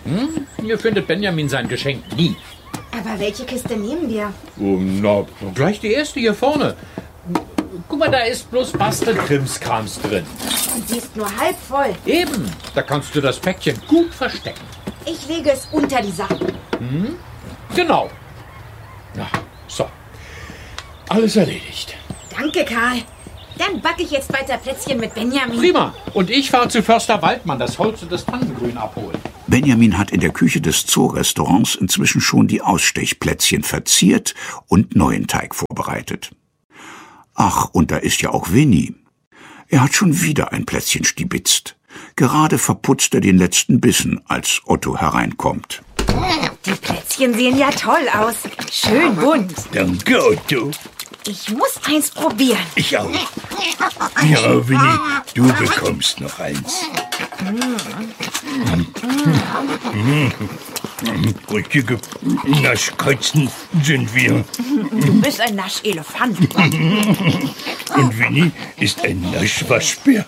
Hier findet Benjamin sein Geschenk nie. Aber welche Kiste nehmen wir? Na, gleich die erste hier vorne. Guck mal, da ist bloß Bastelkrimskrams drin. Und sie ist nur halb voll. Eben, da kannst du das Päckchen gut verstecken. Ich lege es unter die Sachen. Genau. Na, so. Alles erledigt. Danke, Karl. Dann backe ich jetzt weiter Plätzchen mit Benjamin. Prima. Und ich fahre zu Förster Waldmann das Holz und das Tannengrün abholen. Benjamin hat in der Küche des Zoo-Restaurants inzwischen schon die Ausstechplätzchen verziert und neuen Teig vorbereitet. Ach, und da ist ja auch Winnie. Er hat schon wieder ein Plätzchen stibitzt. Gerade verputzt er den letzten Bissen, als Otto hereinkommt. Die Plätzchen sehen ja toll aus. Schön bunt. Danke, Otto. Ich muss eins probieren. Ich auch. Ja, Winnie, du bekommst noch eins. Richtige Naschkatzen sind wir. Du bist ein Naschelefant. Und Winnie ist ein Naschwaschbär.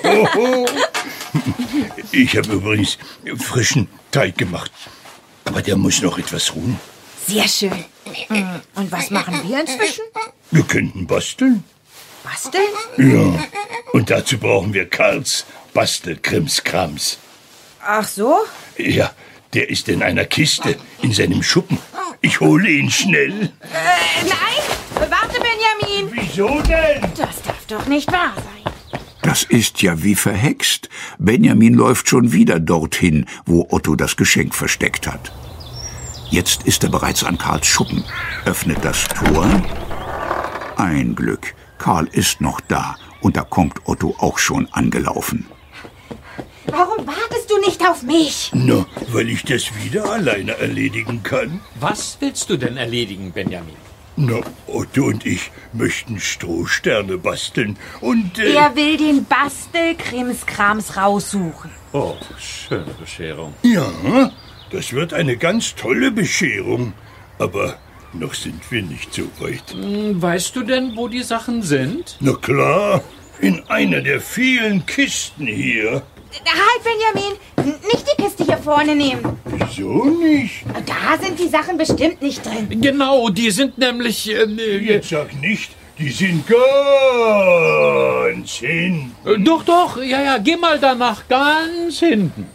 Ich habe übrigens frischen Teig gemacht. Aber der muss noch etwas ruhen. Sehr schön. Und was machen wir inzwischen? Wir könnten basteln. Basteln? Ja, und dazu brauchen wir Karls Bastelkrimskrams. Ach so? Ja, der ist in einer Kiste in seinem Schuppen. Ich hole ihn schnell. Nein! Warte, Benjamin! Wieso denn? Das darf doch nicht wahr sein. Das ist ja wie verhext. Benjamin läuft schon wieder dorthin, wo Otto das Geschenk versteckt hat. Jetzt ist er bereits an Karls Schuppen, öffnet das Tor. Ein Glück, Karl ist noch da und da kommt Otto auch schon angelaufen. Warum wartest du nicht auf mich? Na, weil ich das wieder alleine erledigen kann. Was willst du denn erledigen, Benjamin? Na, Otto und ich möchten Strohsterne basteln und... Er will den Bastelkrimskrams raussuchen. Oh, schöne Bescherung. Ja, das wird eine ganz tolle Bescherung. Aber noch sind wir nicht so weit. Weißt du denn, wo die Sachen sind? Na klar, in einer der vielen Kisten hier. Halt, Benjamin! Nicht die Kiste hier vorne nehmen. Wieso nicht? Da sind die Sachen bestimmt nicht drin. Genau, die sind nämlich... Jetzt sag nicht, die sind ganz hinten. Doch, ja, geh mal danach ganz hinten.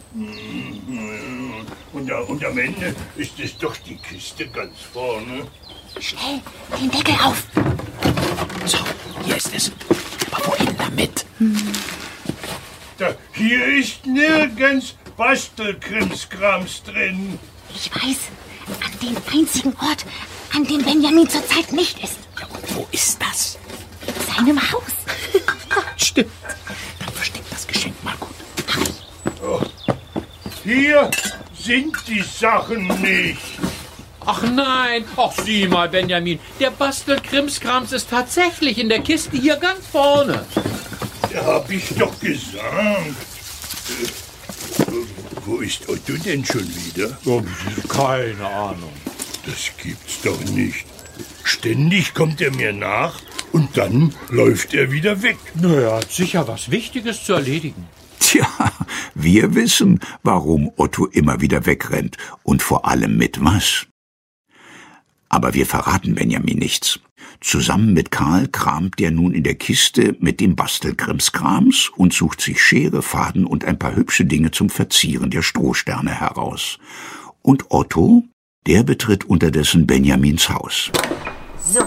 Und am Ende ist es doch die Kiste ganz vorne. Schnell, den Deckel auf. So, hier ist es. Aber wohin damit? Da, hier ist nirgends Bastelkrimskrams drin. Ich weiß, an dem einzigen Ort, an dem Benjamin zurzeit nicht ist. Ja, und wo ist das? In seinem Haus. Stimmt. Dann versteck das Geschenk mal gut. Oh. Hier sind die Sachen nicht. Ach nein, ach sieh mal, Benjamin. Der Bastelkrimskrams ist tatsächlich in der Kiste hier ganz vorne. Ja, hab ich doch gesagt. Wo ist Otto denn schon wieder? Oh, keine Ahnung. Das gibt's doch nicht. Ständig kommt er mir nach und dann läuft er wieder weg. Na, er hat sicher was Wichtiges zu erledigen. Tja, wir wissen, warum Otto immer wieder wegrennt und vor allem mit was. Aber wir verraten Benjamin nichts. Zusammen mit Karl kramt der nun in der Kiste mit dem Bastelkrimskrams und sucht sich Schere, Faden und ein paar hübsche Dinge zum Verzieren der Strohsterne heraus. Und Otto, der betritt unterdessen Benjamins Haus. So.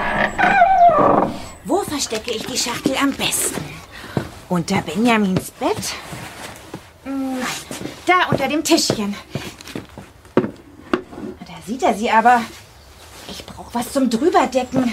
Wo verstecke ich die Schachtel am besten? Unter Benjamins Bett? Nein, da unter dem Tischchen. Da sieht er sie aber. Ich brauche was zum Drüberdecken.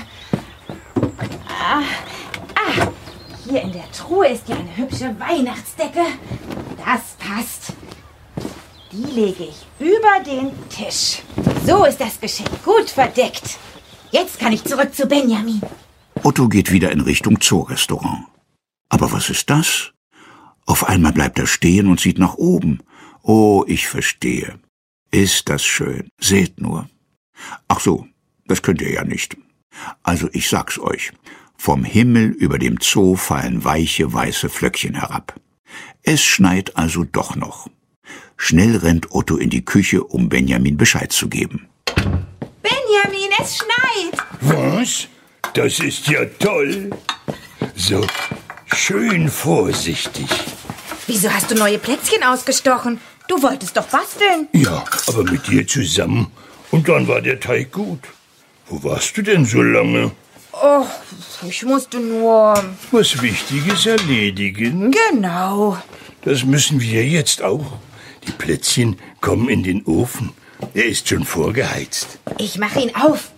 Hier in der Truhe ist ja eine hübsche Weihnachtsdecke. Das passt. Die lege ich über den Tisch. So ist das Geschenk gut verdeckt. Jetzt kann ich zurück zu Benjamin. Otto geht wieder in Richtung Zoo-Restaurant. Aber was ist das? Auf einmal bleibt er stehen und sieht nach oben. Oh, ich verstehe. Ist das schön. Seht nur. Ach so, das könnt ihr ja nicht. Also ich sag's euch. Vom Himmel über dem Zoo fallen weiche, weiße Flöckchen herab. Es schneit also doch noch. Schnell rennt Otto in die Küche, um Benjamin Bescheid zu geben. Benjamin, es schneit. Was? Das ist ja toll. So, schön vorsichtig. Wieso hast du neue Plätzchen ausgestochen? Du wolltest doch basteln. Ja, aber mit dir zusammen. Und dann war der Teig gut. Wo warst du denn so lange? Oh, ich musste nur... Was Wichtiges erledigen. Genau. Das müssen wir jetzt auch. Die Plätzchen kommen in den Ofen. Er ist schon vorgeheizt. Ich mache ihn auf.